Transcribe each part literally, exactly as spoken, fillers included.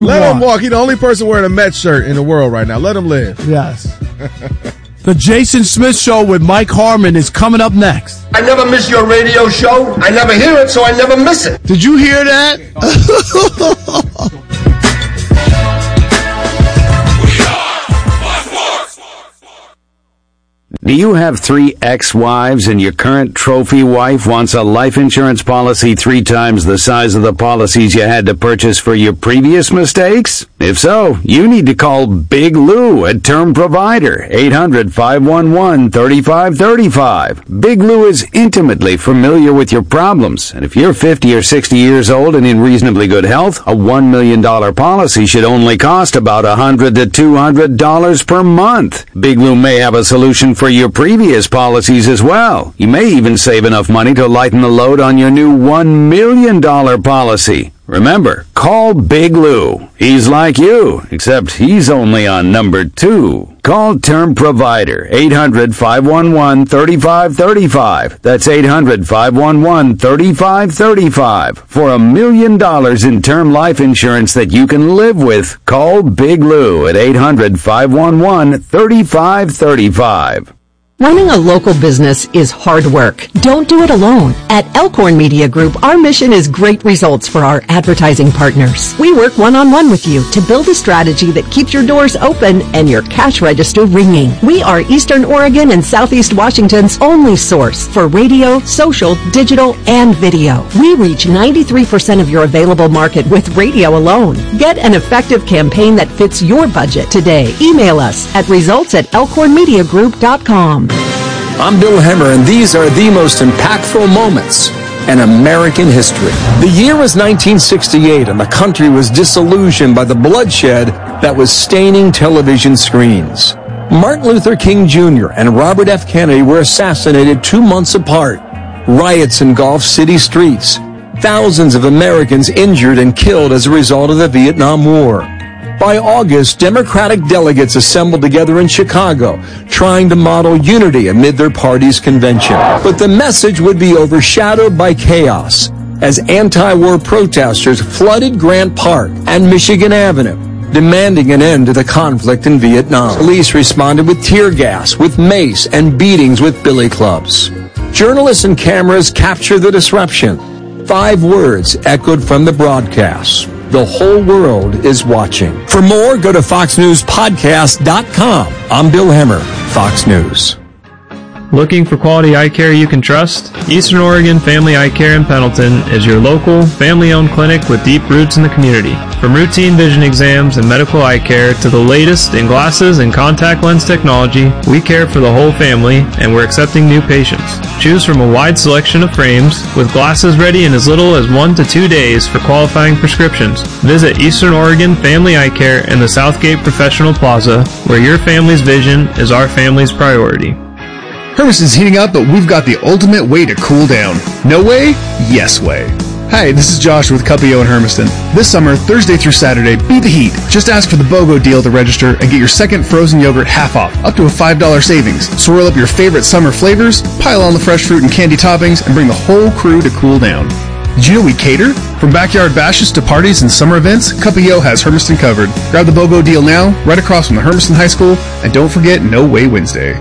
Let him walk. He's the only person wearing a Mets shirt in the world right now. Let him live. Yes. The Jason Smith Show with Mike Harmon is coming up next. I never miss your radio show. I never hear it, so I never miss it. Did you hear that? Do you have three ex-wives and your current trophy wife wants a life insurance policy three times the size of the policies you had to purchase for your previous mistakes? If so, you need to call Big Lou at Term Provider, eight hundred, five one one, three five three five. Big Lou is intimately familiar with your problems, and if you're fifty or sixty years old and in reasonably good health, a one million dollars policy should only cost about one hundred to two hundred dollars per month. Big Lou may have a solution for your previous policies as well. You may even save enough money to lighten the load on your new one million dollars policy. Remember, call Big Lou. He's like you, except he's only on number two. Call Term Provider, eight hundred, five one one, three five three five. That's eight hundred, five one one, three five three five. For a million dollars in term life insurance that you can live with, call Big Lou at eight hundred, five one one, three five three five. Running a local business is hard work. Don't do it alone. At Elkhorn Media Group, our mission is great results for our advertising partners. We work one-on-one with you to build a strategy that keeps your doors open and your cash register ringing. We are Eastern Oregon and Southeast Washington's only source for radio, social, digital, and video. We reach ninety-three percent of your available market with radio alone. Get an effective campaign that fits your budget today. Email us at results at elkhorn media group dot com. I'm Bill Hemmer, and these are the most impactful moments in American history. The year was nineteen sixty-eight, and the country was disillusioned by the bloodshed that was staining television screens. Martin Luther King Junior and Robert F. Kennedy were assassinated two months apart. Riots engulfed city streets. Thousands of Americans injured and killed as a result of the Vietnam War. By August, Democratic delegates assembled together in Chicago, trying to model unity amid their party's convention. But the message would be overshadowed by chaos as anti-war protesters flooded Grant Park and Michigan Avenue, demanding an end to the conflict in Vietnam. Police responded with tear gas, with mace, and beatings with billy clubs. Journalists and cameras captured the disruption. Five words echoed from the broadcast: the whole world is watching. For more, go to fox news podcast dot com. I'm Bill Hemmer, Fox News. Looking for quality eye care you can trust? Eastern Oregon Family Eye Care in Pendleton is your local, family-owned clinic with deep roots in the community. From routine vision exams and medical eye care to the latest in glasses and contact lens technology, we care for the whole family, and we're accepting new patients. Choose from a wide selection of frames, with glasses ready in as little as one to two days for qualifying prescriptions. Visit Eastern Oregon Family Eye Care in the Southgate Professional Plaza, where your family's vision is our family's priority. Hermiston's heating up, but we've got the ultimate way to cool down. No way? Yes way. Hi, this is Josh with Cupio in Hermiston. This summer, Thursday through Saturday, beat the heat. Just ask for the BOGO deal to register and get your second frozen yogurt half off, up to a five dollars savings. Swirl up your favorite summer flavors, pile on the fresh fruit and candy toppings, and bring the whole crew to cool down. Did you know we cater? From backyard bashes to parties and summer events, Cupio has Hermiston covered. Grab the BOGO deal now, right across from the Hermiston High School, and don't forget No Way Wednesday.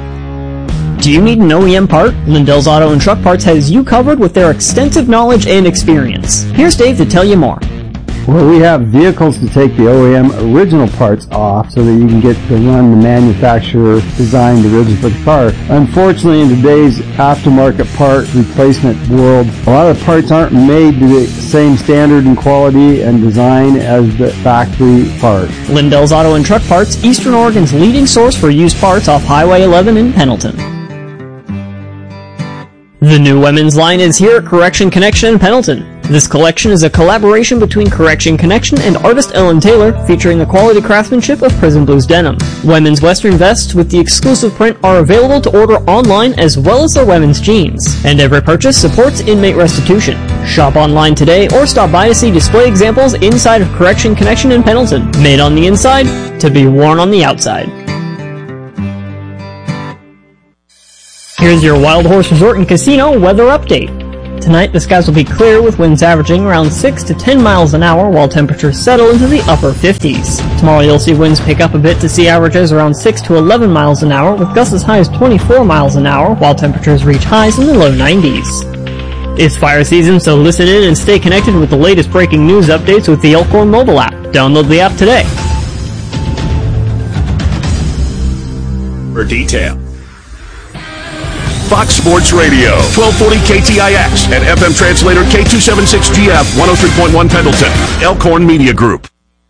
Do you need an O E M part? Lindell's Auto and Truck Parts has you covered with their extensive knowledge and experience. Here's Dave to tell you more. Well, we have vehicles to take the O E M original parts off so that you can get to run the manufacturer designed originally for the car. Unfortunately, in today's aftermarket part replacement world, a lot of the parts aren't made to the same standard and quality and design as the factory part. Lindell's Auto and Truck Parts, Eastern Oregon's leading source for used parts off Highway eleven in Pendleton. The new women's line is here at Correction Connection in Pendleton. This collection is a collaboration between Correction Connection and artist Ellen Taylor, featuring the quality craftsmanship of Prison Blues denim. Women's western vests with the exclusive print are available to order online, as well as their women's jeans. And every purchase supports inmate restitution. Shop online today or stop by to see display examples inside of Correction Connection in Pendleton. Made on the inside to be worn on the outside. Here's your Wild Horse Resort and Casino weather update. Tonight, the skies will be clear with winds averaging around six to ten miles an hour while temperatures settle into the upper fifties. Tomorrow you'll see winds pick up a bit to see averages around six to eleven miles an hour with gusts as high as twenty-four miles an hour while temperatures reach highs in the low nineties. It's fire season, so listen in and stay connected with the latest breaking news updates with the Elkhorn mobile app. Download the app today. For detail. Fox Sports Radio, twelve forty K T I X and F M translator K two seventy-six G F, one oh three point one Pendleton, Elkhorn Media Group.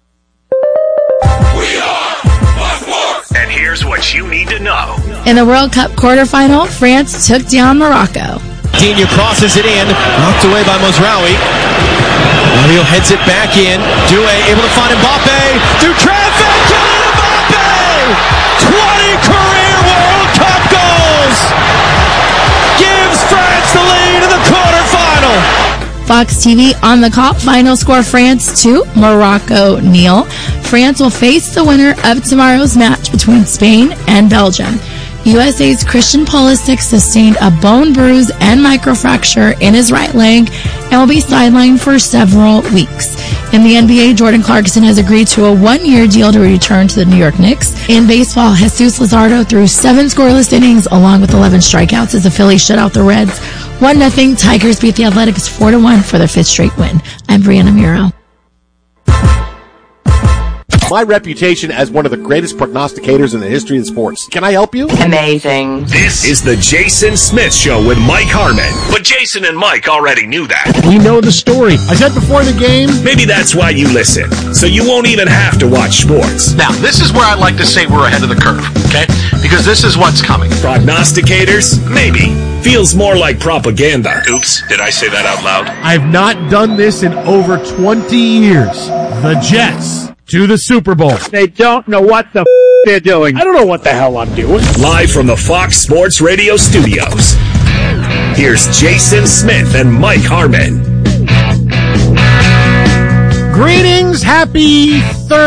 We are Fox Sports. And here's what you need to know. In the World Cup quarterfinal, France took down Morocco. Coutinho crosses it in, knocked away by Mozraoui. Mario heads it back in. Doué able to find Mbappe. Through traffic, Kylian Mbappe! twenty career World Cup goals! Gives France the lead in the quarterfinal. Fox T V on the call. Final score France two, Morocco nil. France will face the winner of tomorrow's match between Spain and Belgium. U S A's Christian Pulisic sustained a bone bruise and microfracture in his right leg and will be sidelined for several weeks. In the N B A, Jordan Clarkson has agreed to a one-year deal to return to the New York Knicks. In baseball, Jesus Luzardo threw seven scoreless innings along with eleven strikeouts as the Phillies shut out the Reds. one nothing. Tigers beat the Athletics four to one for their fifth straight win. I'm Brianna Muro. My reputation as one of the greatest prognosticators in the history of sports. Can I help you? Amazing. This is the Jason Smith Show with Mike Harmon. But Jason and Mike already knew that. We know the story. I said before the game. Maybe that's why you listen. So you won't even have to watch sports. Now, this is where I like to say we're ahead of the curve, okay? Because this is what's coming. Prognosticators? Maybe. Feels more like propaganda. Oops, did I say that out loud? I've not done this in over twenty years. The Jets to the Super Bowl. They don't know what the f*** they're doing. I don't know what the hell I'm doing. Live from the Fox Sports Radio studios, here's Jason Smith and Mike Harmon. Greetings, happy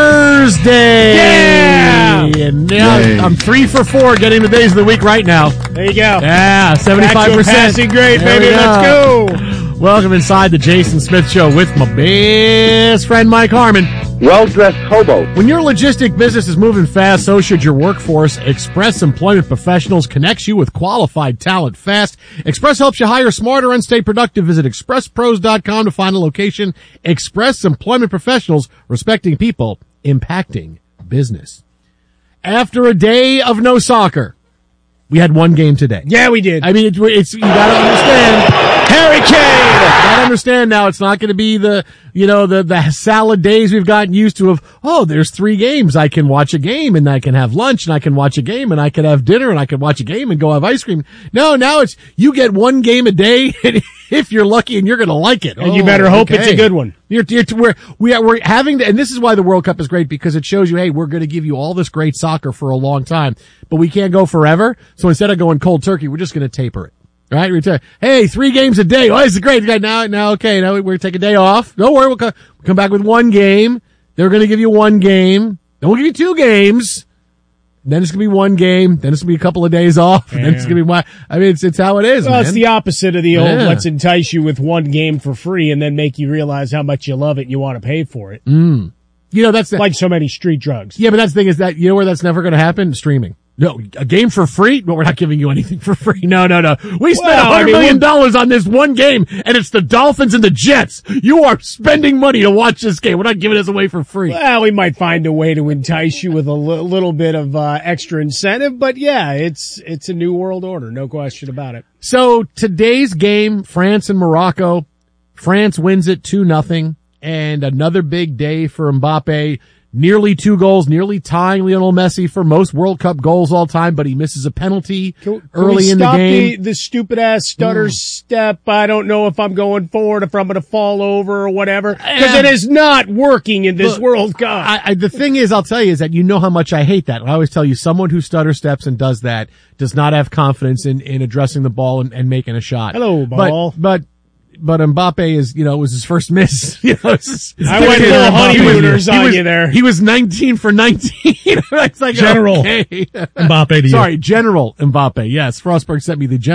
Thursday. Yeah! And now Yay. I'm three for four getting the days of the week right now. There you go. Yeah, seventy-five percent. Passing grade, There baby. we Let's go. Welcome inside the Jason Smith Show with my best friend Mike Harmon. Well-dressed hobo. When your logistic business is moving fast, so should your workforce. Express Employment Professionals connects you with qualified talent fast. Express helps you hire smarter and stay productive. Visit express pros dot com to find a location. Express Employment Professionals, respecting people, impacting business. After a day of no soccer, we had one game today. Yeah, we did. I mean, it's, it's you gotta understand. Harry Kane! I understand now it's not going to be the, you know, the, the salad days we've gotten used to of, oh, there's three games. I can watch a game and I can have lunch and I can watch a game and I can have dinner and I can watch a game and go have ice cream. No, now it's, you get one game a day and if you're lucky and you're going to like it. And oh, you better hope okay. it's a good one. You're, you're, we're, we are, we're having to, and this is why the World Cup is great because it shows you, hey, we're going to give you all this great soccer for a long time, but we can't go forever. So instead of going cold turkey, we're just going to taper it. Right? We tell, hey, three games a day. Oh, this is great. Now, now, okay, now we're going to take a day off. Don't worry. We'll come, we'll come back with one game. They're going to give you one game. Then we'll give you two games. Then it's going to be one game. Then it's going to be a couple of days off. And then it's going to be one. I mean, it's, it's how it is, Well, man. it's the opposite of the old, Yeah. let's entice you with one game for free and then make you realize how much you love it and you want to pay for it. Mm. You know, that's the, Like so many street drugs. yeah, but that's the thing is that, you know where that's never going to happen? Streaming. No, a game for free, but we're not giving you anything for free. No, no, no. We spent a Well, I hundred mean, million we're- dollars on this one game, and it's the Dolphins and the Jets. You are spending money to watch this game. We're not giving this away for free. Well, we might find a way to entice you with a li- little bit of uh, extra incentive, but yeah, it's it's a new world order, no question about it. So today's game, France and Morocco. France wins it two nothing, and another big day for Mbappe. Nearly two goals, nearly tying Lionel Messi for most World Cup goals all time, but he misses a penalty Can, can early we in the stop game. The, the stupid ass stutter Mm. step. I don't know if I'm going forward, if I'm going to fall over or whatever, because Yeah. it is not working in this Look, World Cup. I, I, the thing is, I'll tell you, is that you know how much I hate that. I always tell you, someone who stutter steps and does that does not have confidence in, in addressing the ball and, and making a shot. Hello, ball. But, but, but Mbappe is, you know, it was his first miss. You know, it's just, I went he full was- honeymooners he on was- you there. He was nineteen for nineteen. It's like, General okay. Mbappe to you. Sorry, General Mbappe. Yes, Frostberg sent me the general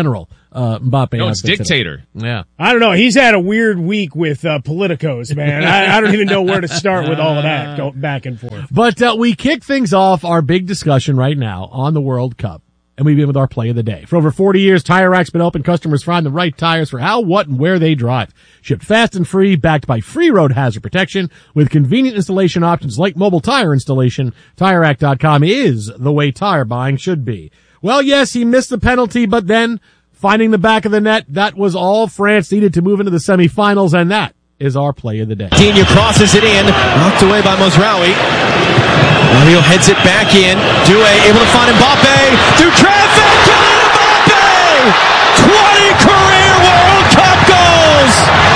uh, Mbappe. No, it's outfit today. dictator. Yeah. I don't know. He's had a weird week with uh, politicos, man. I, I don't even know where to start with all of that, go back and forth. But uh, we kick things off our big discussion right now on the World Cup. And we begin with our play of the day. For over forty years, Tire Rack's been open. Customers find the right tires for how, what, and where they drive. Shipped fast and free, backed by free road hazard protection, with convenient installation options like mobile tire installation. Tire Rack dot com is the way tire buying should be. Well, yes, he missed the penalty, but then finding the back of the net, that was all France needed to move into the semifinals, and that is our play of the day. Digne crosses it in, knocked away by Mazraoui. Mario heads it back in. Doué able to find Mbappe. Through traffic, Kylian Mbappe! twenty career World Cup goals!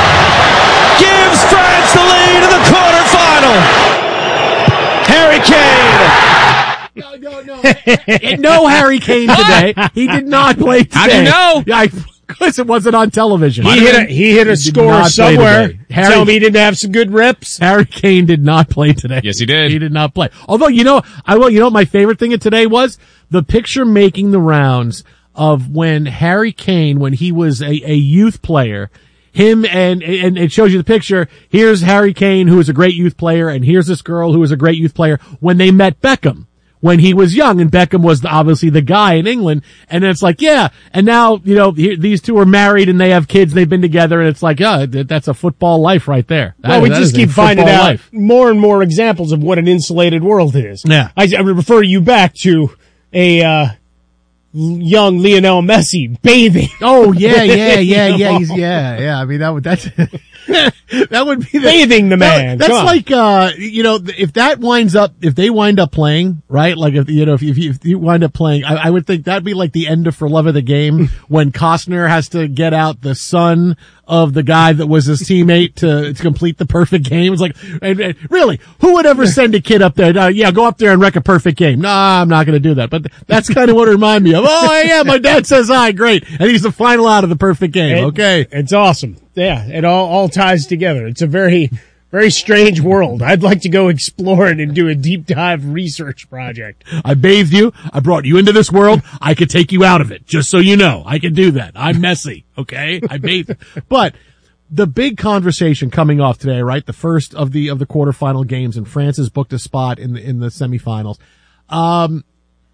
Gives France the lead in the quarterfinal. Harry Kane. No, no, no. No Harry Kane today. He did not play today. How do you know? Yeah, because it wasn't on television. He hit a, he hit a He did score not play somewhere. today. Harry- Tell me he didn't have some good rips. Harry Kane did not play today. Yes, he did. He did not play. Although, you know, I will, you know what my favorite thing of today was? The picture making the rounds of when Harry Kane, when he was a, a youth player, him and, and it shows you the picture. Here's Harry Kane, who is a great youth player, and here's this girl who is a great youth player when they met Beckham. When he was young, and Beckham was the, obviously the guy in England, and it's like, yeah, and now, you know, he, these two are married and they have kids, and they've been together, and it's like, yeah, that's a football life right there. That, Well, we that just is a keep finding football out life. more and more examples of what an insulated world is. Yeah. I, I refer you back to a uh, young Lionel Messi bathing. Oh yeah, yeah, yeah, yeah, he's, yeah, yeah. I mean, that would that's that would be the, bathing the man. That, that's Come on. like uh, you know, if that winds up, if they wind up playing, right? Like if you know, if you, if you wind up playing, I, I would think that'd be like the end of For Love of the Game when Costner has to get out the son of the guy that was his teammate to, to complete the perfect game. It's like, and, and really, who would ever send a kid up there? Uh, yeah, go up there and wreck a perfect game. Nah, I'm not going to do that. But that's kind of what it reminded me of. Oh yeah, my dad says hi, great, and he's the final out of the perfect game. It- Okay, It's awesome. Yeah, it all, all ties together. It's a very, very strange world. I'd like to go explore it and do a deep dive research project. I bathed you. I brought you into this world. I could take you out of it. Just so you know, I can do that. I'm messy. Okay. I bathed. But the big conversation coming off today, right? The first of the, of the quarterfinal games, and France has booked a spot in the, in the semifinals. Um,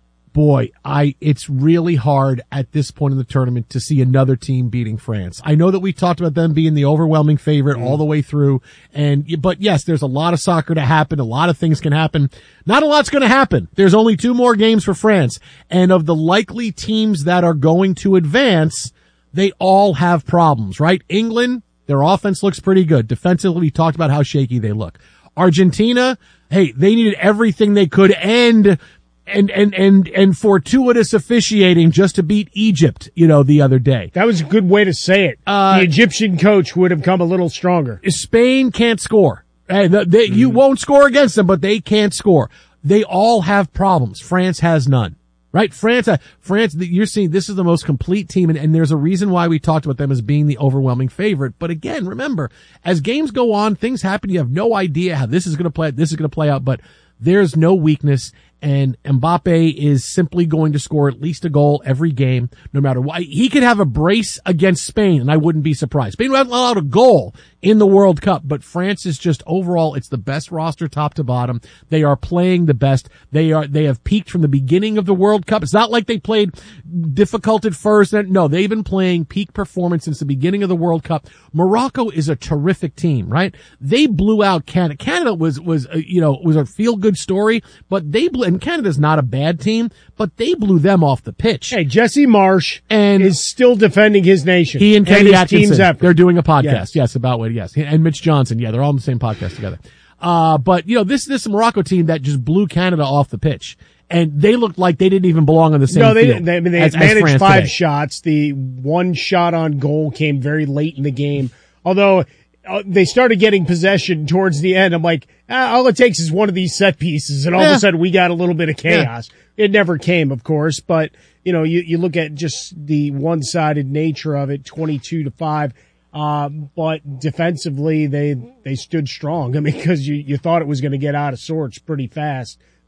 boy, I, it's really hard at this point in the tournament to see another team beating France. I know that we talked about them being the overwhelming favorite mm. all the way through. And, but yes, there's a lot of soccer to happen. A lot of things can happen. Not a lot's going to happen. There's only two more games for France. And of the likely teams that are going to advance, they all have problems, right? England, their offense looks pretty good. Defensively, we talked about how shaky they look. Argentina, hey, they needed everything they could and And, and, and, and fortuitous officiating just to beat Egypt, you know, the other day. That was a good way to say it. Uh, the Egyptian coach would have come a little stronger. Spain can't score. Hey, the, they, mm. You won't score against them, but they can't score. They all have problems. France has none. Right? France, uh, France, you're seeing this is the most complete team, and, and there's a reason why we talked about them as being the overwhelming favorite. But again, remember, as games go on, things happen. You have no idea how this is going to play, this is going to play out, but there's no weakness. And Mbappe is simply going to score at least a goal every game, no matter what. He could have a brace against Spain, and I wouldn't be surprised. Spain hasn't allowed a goal in the World Cup, but France is just overall, it's the best roster top to bottom. They are playing the best. They are, they have peaked from the beginning of the World Cup. It's not like they played difficult at first. No, they've been playing peak performance since the beginning of the World Cup. Morocco is a terrific team, right? They blew out Canada. Canada was, was, uh, you know, was a feel good story, but they blew, and Canada's not a bad team, but they blew them off the pitch. Hey, Jesse Marsh and is still defending his nation. He and Kenny and his Atkinson, team's effort. They're doing a podcast. Yes. yes, about what, yes. And Mitch Johnson, yeah, they're all on the same podcast together. Uh, but, you know, this, this Morocco team that just blew Canada off the pitch. And they looked like they didn't even belong on the same no, they field. didn't. They, I mean, they as, managed as five today. shots. The one shot on goal came very late in the game. Although uh, they started getting possession towards the end, I'm like, ah, all it takes is one of these set pieces, and all yeah. of a sudden we got a little bit of chaos. Yeah. It never came, of course, but you know, you, you look at just the one-sided nature of it, twenty-two to five. Uh, but defensively, they, they stood strong. I mean, cause you, you thought it was going to get out of sorts pretty fast.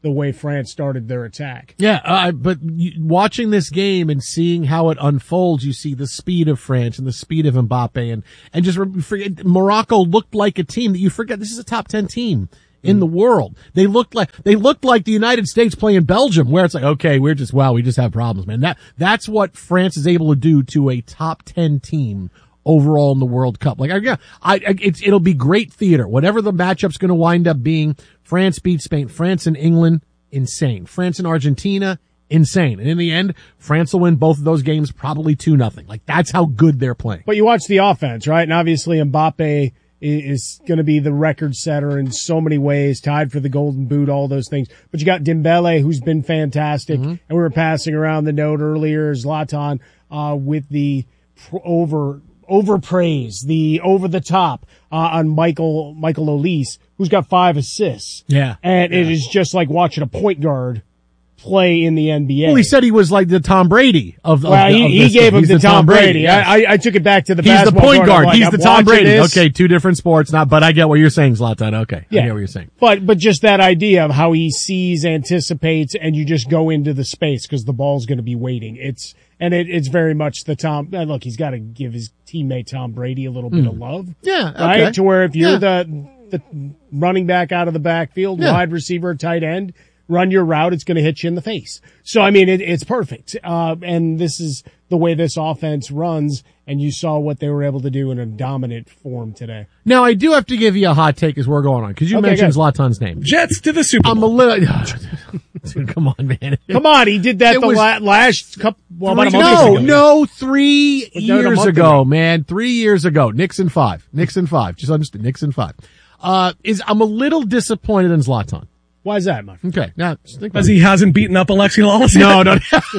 the way France started their attack. Yeah, uh, but you, watching this game and seeing how it unfolds, you see the speed of France and the speed of Mbappe, and and just forget Morocco looked like a team that you forget this is a top ten team in the world. They looked like they looked like the United States playing Belgium, where it's like, okay, we're just wow, we just have problems, man. That that's what France is able to do to a top ten team overall in the World Cup. Like, I, I, it's, it'll be great theater. Whatever the matchup's going to wind up being, France beats Spain. France and England, insane. France and Argentina, insane. And in the end, France will win both of those games probably two nothing. Like, that's how good they're playing. But you watch the offense, right? And obviously Mbappe is going to be the record setter in so many ways, tied for the Golden Boot, all those things. But you got Dembele, who's been fantastic. Mm-hmm. And we were passing around the note earlier, Zlatan, uh, with the over, overpraise, the over the top, uh, on Michael, Michael Olise, who's got five assists. Yeah. And yeah. it is just like watching a point guard play in the N B A. Well, he said he was like the Tom Brady of, well, of, he, of he this gave thing. him the, the Tom, Tom Brady. Brady yes. I, I took it back to the He's basketball the point guard. Like, He's I'm the Tom Brady. This. Okay, two different sports, not, but I get what you're saying, Zlatan. Okay. Yeah. I get what you're saying. But, but just that idea of how he sees, anticipates, and you just go into the space because the ball's going to be waiting. It's, and it, it's very much the Tom, look, he's got to give his teammate Tom Brady a little bit mm. of love. Yeah. Okay. Right? To where if you're yeah. the, the running back out of the backfield, yeah. wide receiver, tight end, run your route, it's going to hit you in the face. So, I mean, it, it's perfect. Uh, and this is the way this offense runs, and you saw what they were able to do in a dominant form today. Now, I do have to give you a hot take as we're going on, because you okay, mentioned good. Zlatan's name. Jets to the Super Bowl. I'm a little... Dude, come on, man. Come on, he did that it the was, la- last couple, well, about a month no, ago. No, three years ago, ago, man. Three years ago. Nixon five. Nixon five. Just understand. Nixon five. Uh, is, I'm a little disappointed in Zlatan. Why is that, Mike? Okay. Now, because he hasn't beaten up Alexi Lawless yet? No, no.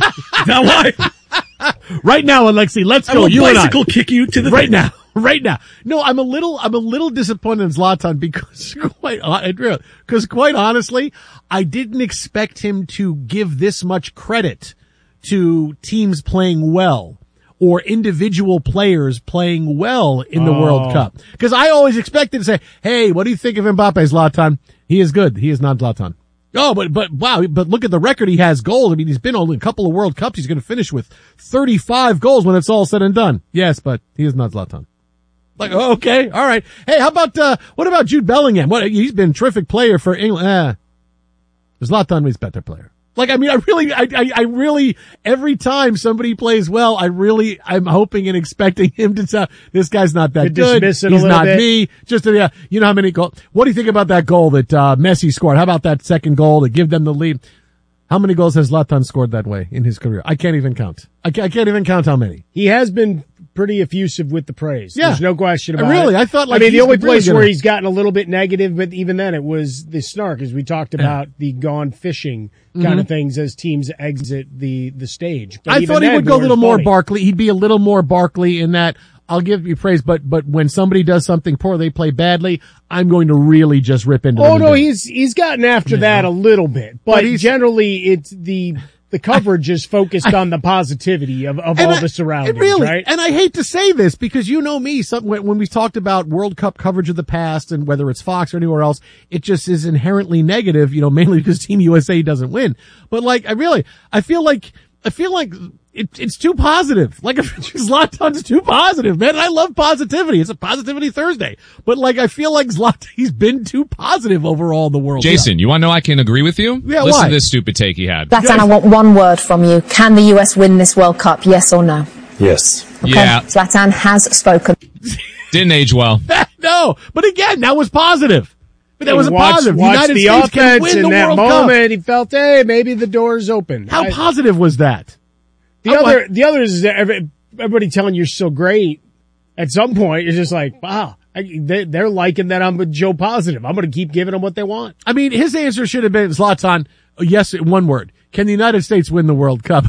Now why? Right now, Alexi, let's I go. will You bicycle and I. kick you to the right face. now. Right now. No, I'm a little, I'm a little disappointed in Zlatan because quite, because quite honestly, I didn't expect him to give this much credit to teams playing well or individual players playing well in the oh. World Cup. Because I always expected to say, hey, what do you think of Mbappe, Zlatan? He is good. He is not Zlatan. Oh, but, but wow, but look at the record he has goals. I mean, he's been only a couple of World Cups. He's going to finish with thirty-five goals when it's all said and done. Yes, but he is not Zlatan. Like, oh, okay, all right. Hey, how about, uh, what about Jude Bellingham? What, he's been a terrific player for England. Eh. Zlatan is a better player. Like, I mean, I really, I, I, I really, every time somebody plays well, I really, I'm hoping and expecting him to tell, this guy's not that to good. Dismiss it He's a little not bit. me. Just, to, yeah, you know how many goals, what do you think about that goal that, uh, Messi scored? How about that second goal to give them the lead? How many goals has Zlatan scored that way in his career? I can't even count. I can't, I can't even count how many. He has been pretty effusive with the praise. Yeah. There's no question about really, it. I thought like I mean, the only really place gonna... where he's gotten a little bit negative, but even then it was the snark, as we talked about yeah. the gone fishing kind mm-hmm. of things as teams exit the, the stage. But I thought he then, would go a little more funny. Barkley. He'd be a little more Barkley in that I'll give you praise, but, but when somebody does something poor, they play badly, I'm going to really just rip into Oh them. no, he's, he's gotten after yeah. that a little bit, but, but generally it's the, the coverage is focused I, on the positivity of, of all I, the surroundings, really, right? And I hate to say this because you know me, some, when, when we talked about World Cup coverage of the past and whether it's Fox or anywhere else, it just is inherently negative, you know, mainly because Team U S A doesn't win. But like, I really, I feel like, I feel like it, it's too positive. Like, Zlatan's too positive, man. And I love positivity. It's a positivity Thursday. But like, I feel like Zlatan, he's been too positive overall in the World Jason, Cup. you want to know I can agree with you? Yeah, Listen why? to this stupid take he had. Zlatan, I want one word from you. Can the U S win this World Cup? Yes or no? Yes. Okay. Yeah. Zlatan has spoken. Didn't age well. No, but again, that was positive. But that was a watched, positive. Watched United the States can offense win in the that World moment. Cup. He felt, hey, maybe the door's open. How I, positive was that? The I, other, the other is that every, everybody telling you're so great. At some point, you're just like, wow, I, they, they're liking that I'm a Joe Positive. I'm going to keep giving them what they want. I mean, his answer should have been, Zlatan, yes, one word. Can the United States win the World Cup?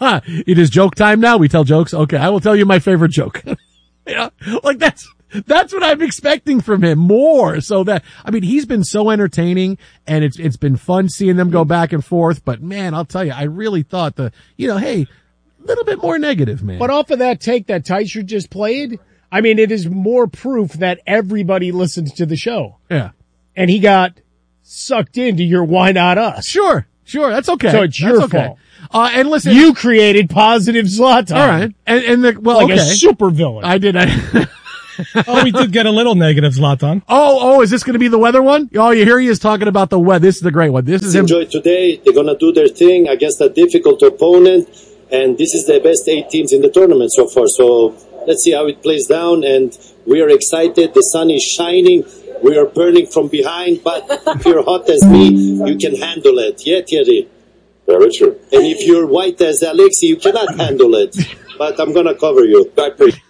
It is joke time now. We tell jokes. Okay, I will tell you my favorite joke. Yeah, like that's, that's what I'm expecting from him more. So that, I mean, he's been so entertaining and it's, it's been fun seeing them go back and forth. But man, I'll tell you, I really thought the, you know, hey, a little bit more negative, man. But off of that take that Teicher just played, I mean, it is more proof that everybody listens to the show. Yeah. And he got sucked into your why not us. Sure, sure, that's okay. So it's That's your okay. fault. Uh, and listen, You created positive Zlatan. all right, and, and the well, Like okay. a super villain. I did. I, Oh, we did get a little negative, Zlatan. oh, oh, is this going to be the weather one? Oh, you hear he is talking about the weather. This is the great one. This is him. Enjoy today. They're going to do their thing against a difficult opponent, and this is the best eight teams in the tournament so far. So let's see how it plays down, and we are excited. The sun is shining. We are burning from behind, but if you're hot as me, you can handle it. Yeah, Thierry? Very true. And if you're white as Alexi, you cannot handle it. But I'm going to cover you. I appreciate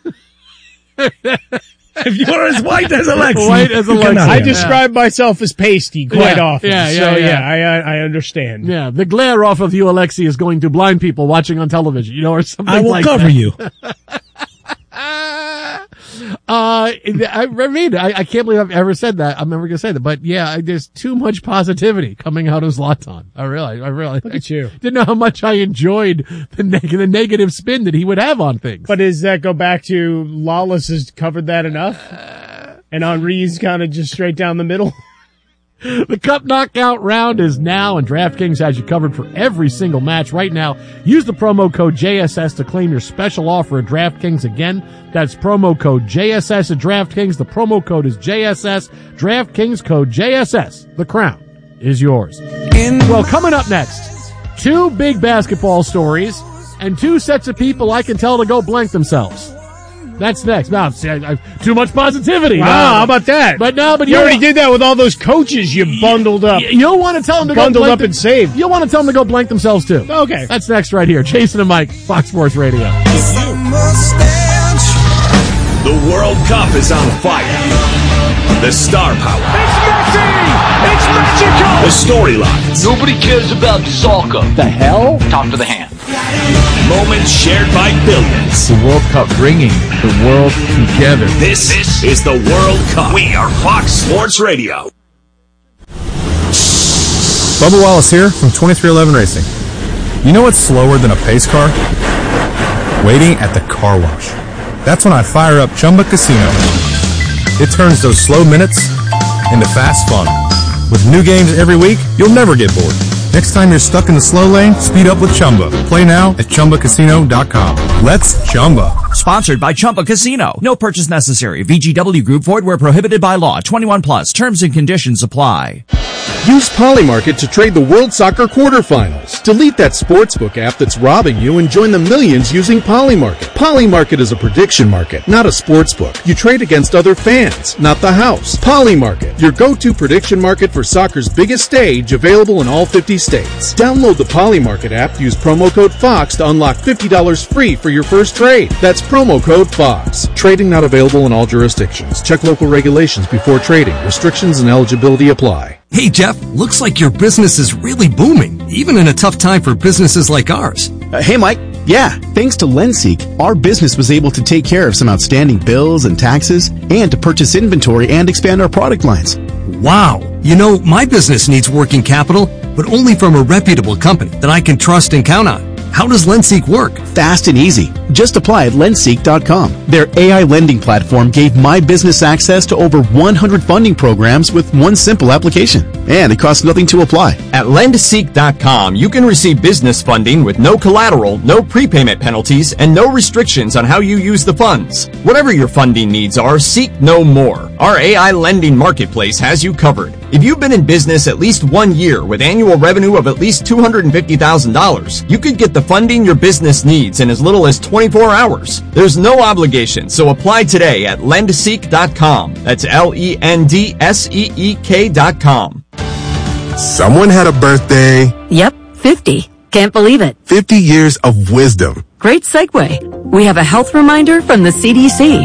If you're as white as Alexi. White as you Alexi. cannot. I describe myself as pasty quite Yeah, often. yeah, yeah, so, yeah. yeah, I, I I understand. Yeah, the glare off of you, Alexi, is going to blind people watching on television, you know, or something I will like cover that. you. Uh, I, I mean, I, I can't believe I've ever said that. I'm never going to say that. But yeah, I, there's too much positivity coming out of Zlatan. I really, I really Look at you. didn't know how much I enjoyed the, neg- the negative spin that he would have on things. But does that go back to Lawless has covered that enough? And Henri's kind of just straight down the middle? The Cup Knockout round is now, and DraftKings has you covered for every single match. Right now, use the promo code J S S to claim your special offer at DraftKings. Again, that's promo code J S S at DraftKings. The promo code is J S S. DraftKings code J S S. The crown is yours. Well, coming up next, two big basketball stories and two sets of people I can tell to go blank themselves. That's next. Now, see, I, I, too much positivity. Wow, No, how about that? But no, but You you already did that with all those coaches you bundled up. You'll want to tell them to go Bundled blank up them- and saved. You'll want to tell them to go blank themselves too. Okay. That's next right here. Jason and Mike, Fox Sports Radio. The World Cup is on fire. The star power. It's Messi! It's magical! The storylines. Nobody cares about soccer. The hell? Talk to the hand. Moments shared by billions. The World Cup bringing the world together. This, this is the World Cup. We are Fox Sports Radio. Bubba Wallace here from twenty-three eleven Racing. You know what's slower than a pace car? Waiting at the car wash. That's when I fire up Chumba Casino. It turns those slow minutes into fast fun. With new games every week, you'll never get bored. Next time you're stuck in the slow lane, speed up with Chumba. Play now at Chumba Casino dot com. Let's Chumba. Sponsored by Chumba Casino. No purchase necessary. V G W Group. Void where prohibited by law. twenty-one plus. Terms and conditions apply. Use Polymarket to trade the World Soccer quarterfinals. Delete that sportsbook app that's robbing you and join the millions using Polymarket. Polymarket is a prediction market, not a sportsbook. You trade against other fans, not the house. Polymarket, your go-to prediction market for soccer's biggest stage, available in all fifty states. Download the Polymarket app, use promo code FOX to unlock fifty dollars free for your first trade. That's promo code FOX. Trading not available in all jurisdictions. Check local regulations before trading. Restrictions and eligibility apply. Hey Jeff, looks like your business is really booming, even in a tough time for businesses like ours. Uh, hey Mike, yeah, thanks to LendSeek, our business was able to take care of some outstanding bills and taxes and to purchase inventory and expand our product lines. Wow, you know, my business needs working capital, but only from a reputable company that I can trust and count on. How does LendSeek work? Fast and easy. Just apply at lendseek dot com. Their A I lending platform gave my business access to over one hundred funding programs with one simple application. And it costs nothing to apply. At lendseek dot com, you can receive business funding with no collateral, no prepayment penalties, and no restrictions on how you use the funds. Whatever your funding needs are, seek no more. Our A I lending marketplace has you covered. If you've been in business at least one year with annual revenue of at least two hundred fifty thousand dollars, you could get the funding your business needs in as little as twenty-four hours. There's no obligation, so apply today at lendseek dot com. That's L E N D S E E K dot com. Someone had a birthday. Yep, fifty. Can't believe it. fifty years of wisdom. Great segue. We have a health reminder from the C D C.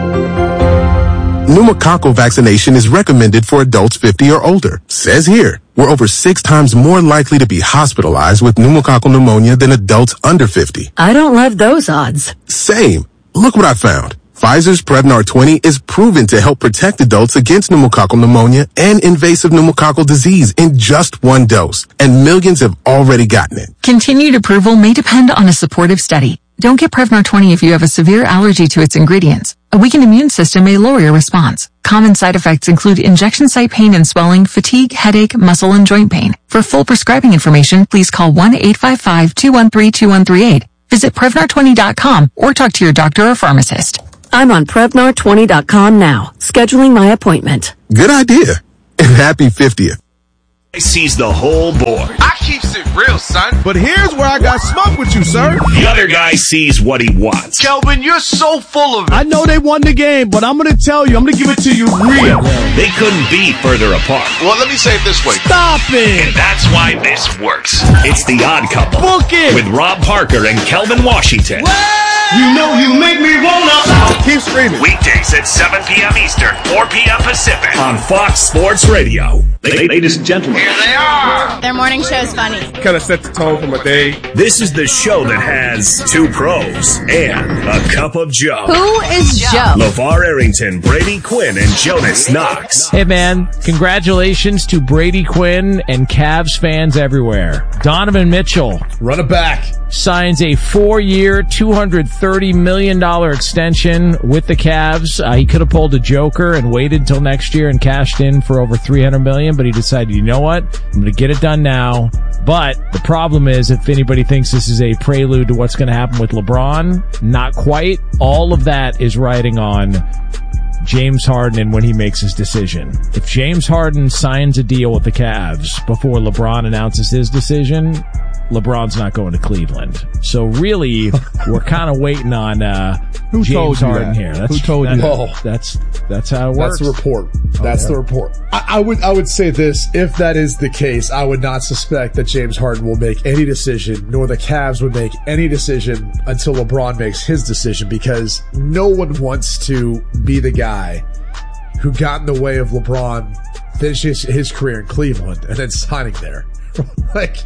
Pneumococcal vaccination is recommended for adults fifty or older. Says here, we're over six times more likely to be hospitalized with pneumococcal pneumonia than adults under fifty. I don't love those odds. Same. Look what I found. Pfizer's Prevnar twenty is proven to help protect adults against pneumococcal pneumonia and invasive pneumococcal disease in just one dose, and millions have already gotten it. Continued approval may depend on a supportive study. Don't get Prevnar twenty if you have a severe allergy to its ingredients. A weakened immune system may lower your response. Common side effects include injection site pain and swelling, fatigue, headache, muscle, and joint pain. For full prescribing information, please call one eight five five, two one three, two one three eight. Visit Prevnar twenty dot com or talk to your doctor or pharmacist. I'm on Prevnar twenty dot com now, scheduling my appointment. Good idea. And happy fiftieth. Sees the whole board. I keeps it real, son. But here's where I got smoke with you, sir. The other guy sees what he wants. Kelvin, you're so full of it. I know they won the game, but I'm going to tell you, I'm going to give it to you real. They couldn't be further apart. Well, let me say it this way. Stop it. And that's why this works. It's The Odd Couple. Book it. With Rob Parker and Kelvin Washington. You know you make me wanna. Keep screaming. Weekdays at seven p.m. Eastern, four p.m. Pacific on Fox Sports Radio. Ladies and gentlemen. Here they are. Their morning show is funny. Kind of set the tone for my day. This is the show that has two pros and a cup of Joe. Who is Joe? LeVar Arrington, Brady Quinn, and Jonas Knox. Hey, man. Congratulations to Brady Quinn and Cavs fans everywhere. Donovan Mitchell. Run it back. Signs a four-year, two hundred thirty million dollars extension with the Cavs. Uh, he could have pulled a joker and waited until next year and cashed in for over three hundred million dollars, but he decided, you know what? I'm going to get it done now. But the problem is, if anybody thinks this is a prelude to what's going to happen with LeBron, not quite. All of that is riding on James Harden and when he makes his decision. If James Harden signs a deal with the Cavs before LeBron announces his decision, LeBron's not going to Cleveland. So really, we're kind of waiting on uh, Who James told you Harden that? here. That's, Who told that, you that? That's that's how it works. That's the report. That's Okay. the report. I, I would I would say this: if that is the case, I would not suspect that James Harden will make any decision, nor the Cavs would make any decision until LeBron makes his decision, because no one wants to be the guy who got in the way of LeBron finishing his, his career in Cleveland and then signing there. Like,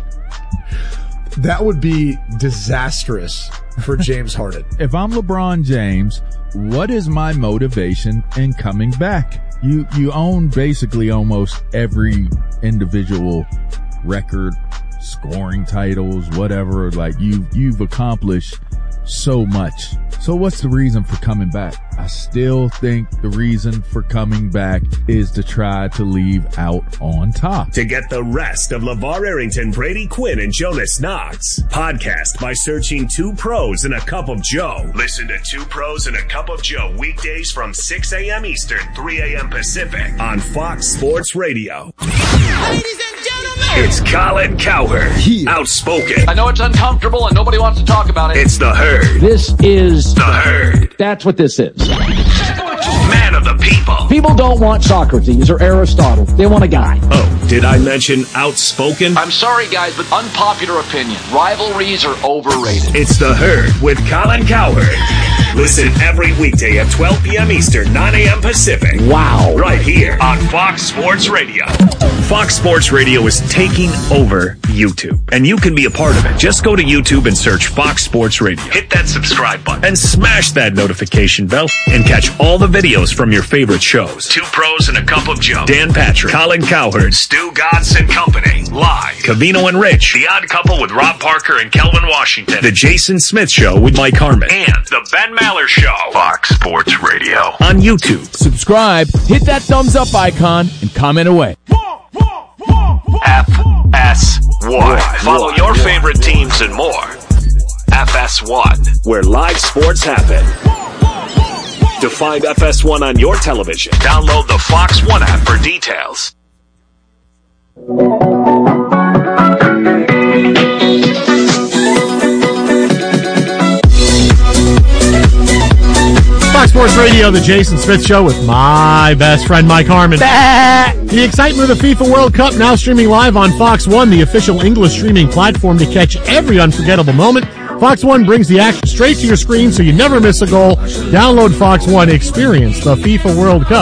that would be disastrous for James Harden. If I'm LeBron James, what is my motivation in coming back? You you own basically almost every individual record, scoring titles, whatever. Like you you've accomplished so much. So what's the reason for coming back? I still think the reason for coming back is to try to leave out on top. To get the rest of LeVar Arrington, Brady Quinn, and Jonas Knox, podcast by searching Two Pros and a Cup of Joe. Listen to Two Pros and a Cup of Joe weekdays from six a.m. Eastern, three a.m. Pacific on Fox Sports Radio. Ladies and gentlemen, It's Colin Cowherd, outspoken. I know it's uncomfortable and nobody wants to talk about it. It's the Herd. This is The Herd. That's what this is. Man of the people. People don't want Socrates or Aristotle. They want a guy. Oh, did I mention outspoken? I'm sorry, guys, but unpopular opinion. Rivalries are overrated. It's The Herd with Colin Cowherd. Listen every weekday at twelve p.m. Eastern, nine a.m. Pacific. Wow. Right here on Fox Sports Radio. Fox Sports Radio is taking over YouTube, and you can be a part of it. Just go to YouTube and search Fox Sports Radio. Hit that subscribe button and smash that notification bell and catch all the videos from your favorite shows. Two Pros and a Cup of Joe. Dan Patrick, Colin Cowherd, Stu Godson Company. Live. Cavino and Rich. The Odd Couple with Rob Parker and Kelvin Washington. The Jason Smith Show with Mike Harmon. And The Ben Maller Show. Fox Sports Radio. On YouTube. Subscribe, hit that thumbs up icon, and comment away. F S one. Follow your favorite teams and more. F S one, where live sports happen. To find F S one on your television, download the Fox One app for details. Fox Sports Radio, the Jason Smith Show with my best friend Mike Harmon. Bah! The excitement of the FIFA World Cup now streaming live on Fox One, the official English streaming platform to catch every unforgettable moment. Fox One brings the action straight to your screen so you never miss a goal. Download Fox One, experience the FIFA World Cup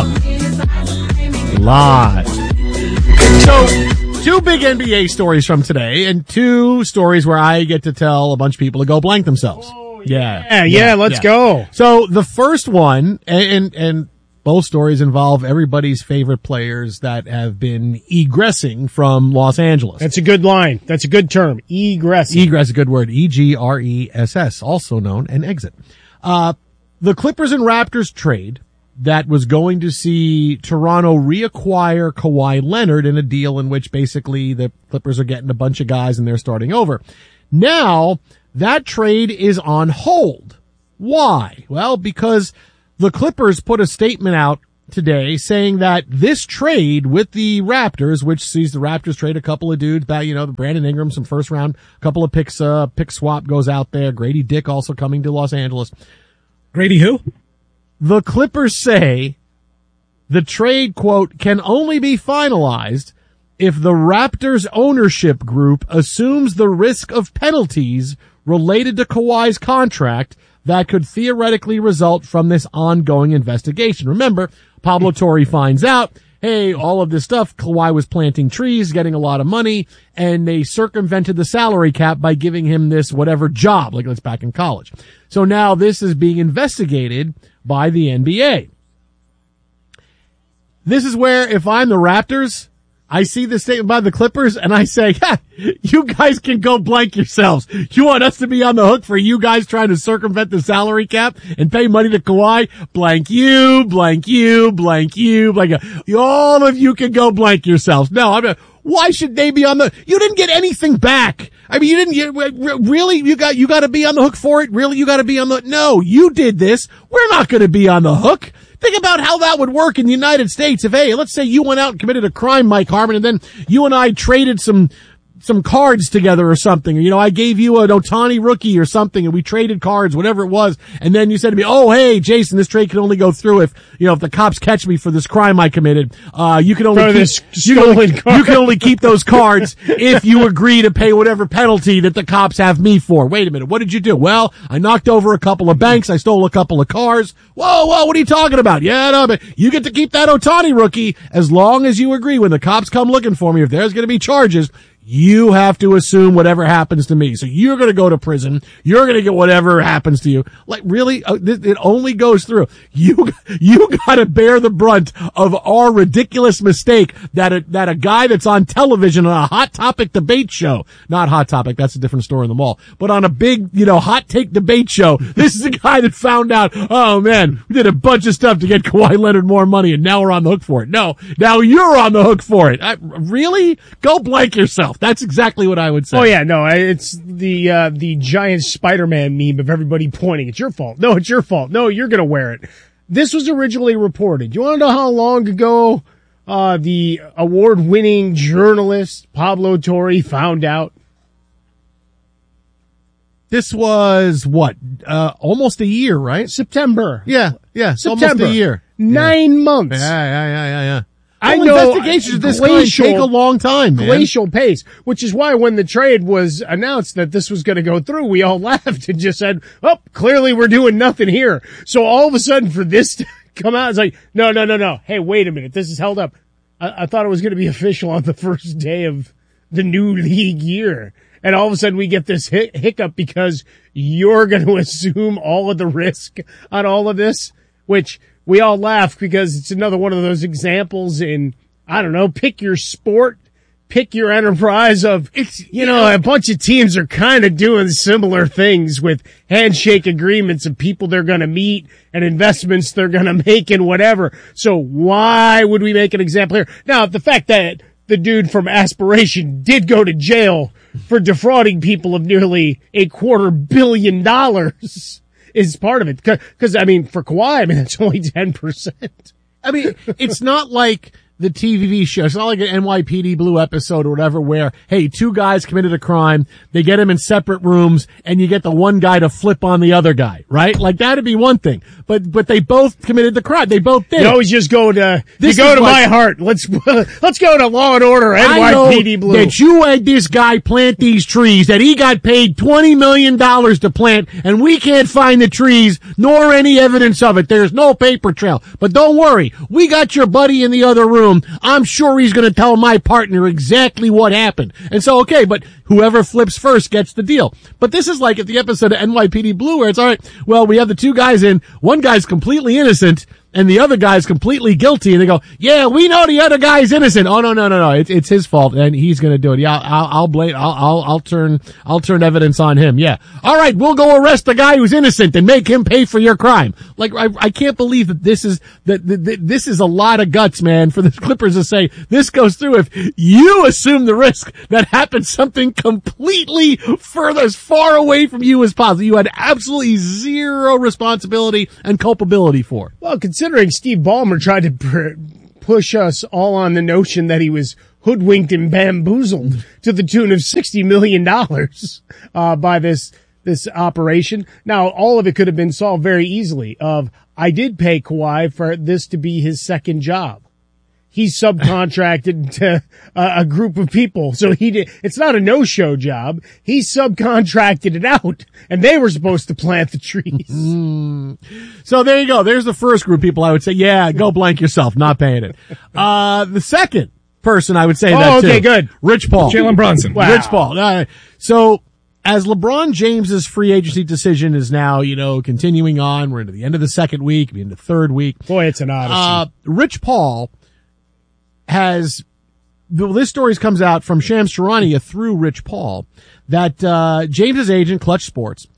live. So, two big N B A stories from today and two stories where I get to tell a bunch of people to go blank themselves. Yeah. Yeah, yeah, let's yeah. go. So the first one, and, and, and both stories involve everybody's favorite players that have been egressing from Los Angeles. That's a good line. That's a good term. Egress. Egress is a good word. E G R E S S, also known an exit. Uh, The Clippers and Raptors trade that was going to see Toronto reacquire Kawhi Leonard in a deal in which basically the Clippers are getting a bunch of guys and they're starting over. Now, that trade is on hold. Why? Well, because the Clippers put a statement out today saying that this trade with the Raptors, which sees the Raptors trade a couple of dudes back, you know, Brandon Ingram, some first round, a couple of picks, uh, pick swap goes out there. Grady Dick also coming to Los Angeles. Grady who? The Clippers say the trade, quote, can only be finalized if the Raptors ownership group assumes the risk of penalties related to Kawhi's contract that could theoretically result from this ongoing investigation. Remember, Pablo Torre finds out, hey, all of this stuff, Kawhi was planting trees, getting a lot of money, and they circumvented the salary cap by giving him this whatever job, like it's back in college. So now this is being investigated by the N B A. This is where, if I'm the Raptors, I see this statement by the Clippers and I say, ha, you guys can go blank yourselves. You want us to be on the hook for you guys trying to circumvent the salary cap and pay money to Kawhi? Blank you, blank you, blank you, blank you. All of you can go blank yourselves. No, I'm not. Why should they be on the, you didn't get anything back. I mean, you didn't, you, really, you got, you gotta be on the hook for it? Really, you gotta be on the, no, you did this. We're not gonna be on the hook. Think about how that would work in the United States if, hey, let's say you went out and committed a crime, Mike Harmon, and then you and I traded some, some cards together or something. Or, you know, I gave you an Ohtani rookie or something and we traded cards, whatever it was. And then you said to me, oh, hey, Jason, this trade can only go through if, you know, if the cops catch me for this crime I committed. Uh, you can only for keep, this you, can only, card. you can only keep those cards if you agree to pay whatever penalty that the cops have me for. Wait a minute. What did you do? Well, I knocked over a couple of banks. I stole a couple of cars. Whoa, whoa, what are you talking about? Yeah, no, but you get to keep that Ohtani rookie as long as you agree when the cops come looking for me. If there's going to be charges, you have to assume whatever happens to me. So you're going to go to prison. You're going to get whatever happens to you. Like, really? Uh, th- it only goes through. You, you got to bear the brunt of our ridiculous mistake that a, that a guy that's on television on a hot topic debate show, not hot topic, that's a different store in the mall, but on a big, you know, hot take debate show, this is a guy that found out, oh man, we did a bunch of stuff to get Kawhi Leonard more money and now we're on the hook for it. No, now you're on the hook for it. I, really? Go blank yourself. That's exactly what I would say. Oh yeah, no, it's the uh, the giant Spider-Man meme of everybody pointing. It's your fault. No, it's your fault. No, you're gonna wear it. This was originally reported. You want to know how long ago uh, the award-winning journalist Pablo Torre found out? This was what? Uh, almost a year, right? September. Yeah, yeah, September. Almost a year. Nine yeah. months. Yeah, yeah, yeah, yeah, yeah. I well, know investigations of this glacial, kind take a long time, man. Glacial pace, which is why when the trade was announced that this was going to go through, we all laughed and just said, oh, clearly we're doing nothing here. So all of a sudden for this to come out, it's like, no, no, no, no. Hey, wait a minute. This is held up. I, I thought it was going to be official on the first day of the new league year. And all of a sudden we get this hic- hiccup because you're going to assume all of the risk on all of this, which we all laugh because it's another one of those examples in, I don't know, pick your sport, pick your enterprise of, it's, you know, a bunch of teams are kind of doing similar things with handshake agreements of people they're going to meet and investments they're going to make and whatever. So why would we make an example here? Now, the fact that the dude from Aspiration did go to jail for defrauding people of nearly a quarter billion dollars is part of it. Cause, I mean, for Kawhi, I mean, it's only ten percent. I mean, it's not like the T V show. It's not like an N Y P D Blue episode or whatever where, hey, two guys committed a crime, they get them in separate rooms, and you get the one guy to flip on the other guy, right? Like, that'd be one thing. But, but they both committed the crime. They both did. You always just go to, this you go to like, my heart. Let's, let's go to Law and Order, N Y P D Blue. That you had this guy plant these trees that he got paid twenty million dollars to plant, and we can't find the trees, nor any evidence of it. There's no paper trail. But don't worry. We got your buddy in the other room. I'm sure he's going to tell my partner exactly what happened. And so, okay, but whoever flips first gets the deal. But this is like at the episode of N Y P D Blue where it's, all right, well, we have the two guys in. One guy's completely innocent. and the other guy's completely guilty, and they go, yeah, we know the other guy's innocent. Oh, no, no, no, no. It's, it's his fault, and he's going to do it. Yeah, I'll, I'll blame, I'll, I'll, I'll turn, I'll turn evidence on him. Yeah. All right, we'll go arrest the guy who's innocent and make him pay for your crime. Like, I, I can't believe that this is, that, that, that this is a lot of guts, man, for the Clippers to say this goes through if you assume the risk that happens something completely further, as far away from you as possible. You had absolutely zero responsibility and culpability for. Well, considering Steve Ballmer tried to pr- push us all on the notion that he was hoodwinked and bamboozled to the tune of sixty million dollars uh, by this this operation. Now, all of it could have been solved very easily. Of I did pay Kawhi for this to be his second job. He subcontracted to uh, a group of people, so he did. It's not a no-show job. He subcontracted it out, and they were supposed to plant the trees. Mm. So there you go. There's the first group of people I would say, yeah, go blank yourself, not paying it. Uh, the second person I would say oh, that okay, too. good. Rich Paul. Jalen Brunson. Wow. Rich Paul. Uh, so as LeBron James's free agency decision is now, you know, continuing on, we're into the end of the second week, we're into the third week. Boy, it's an odyssey. Uh, Rich Paul has, this story comes out from Shams Charania through Rich Paul, that uh James's agent, Clutch Sports,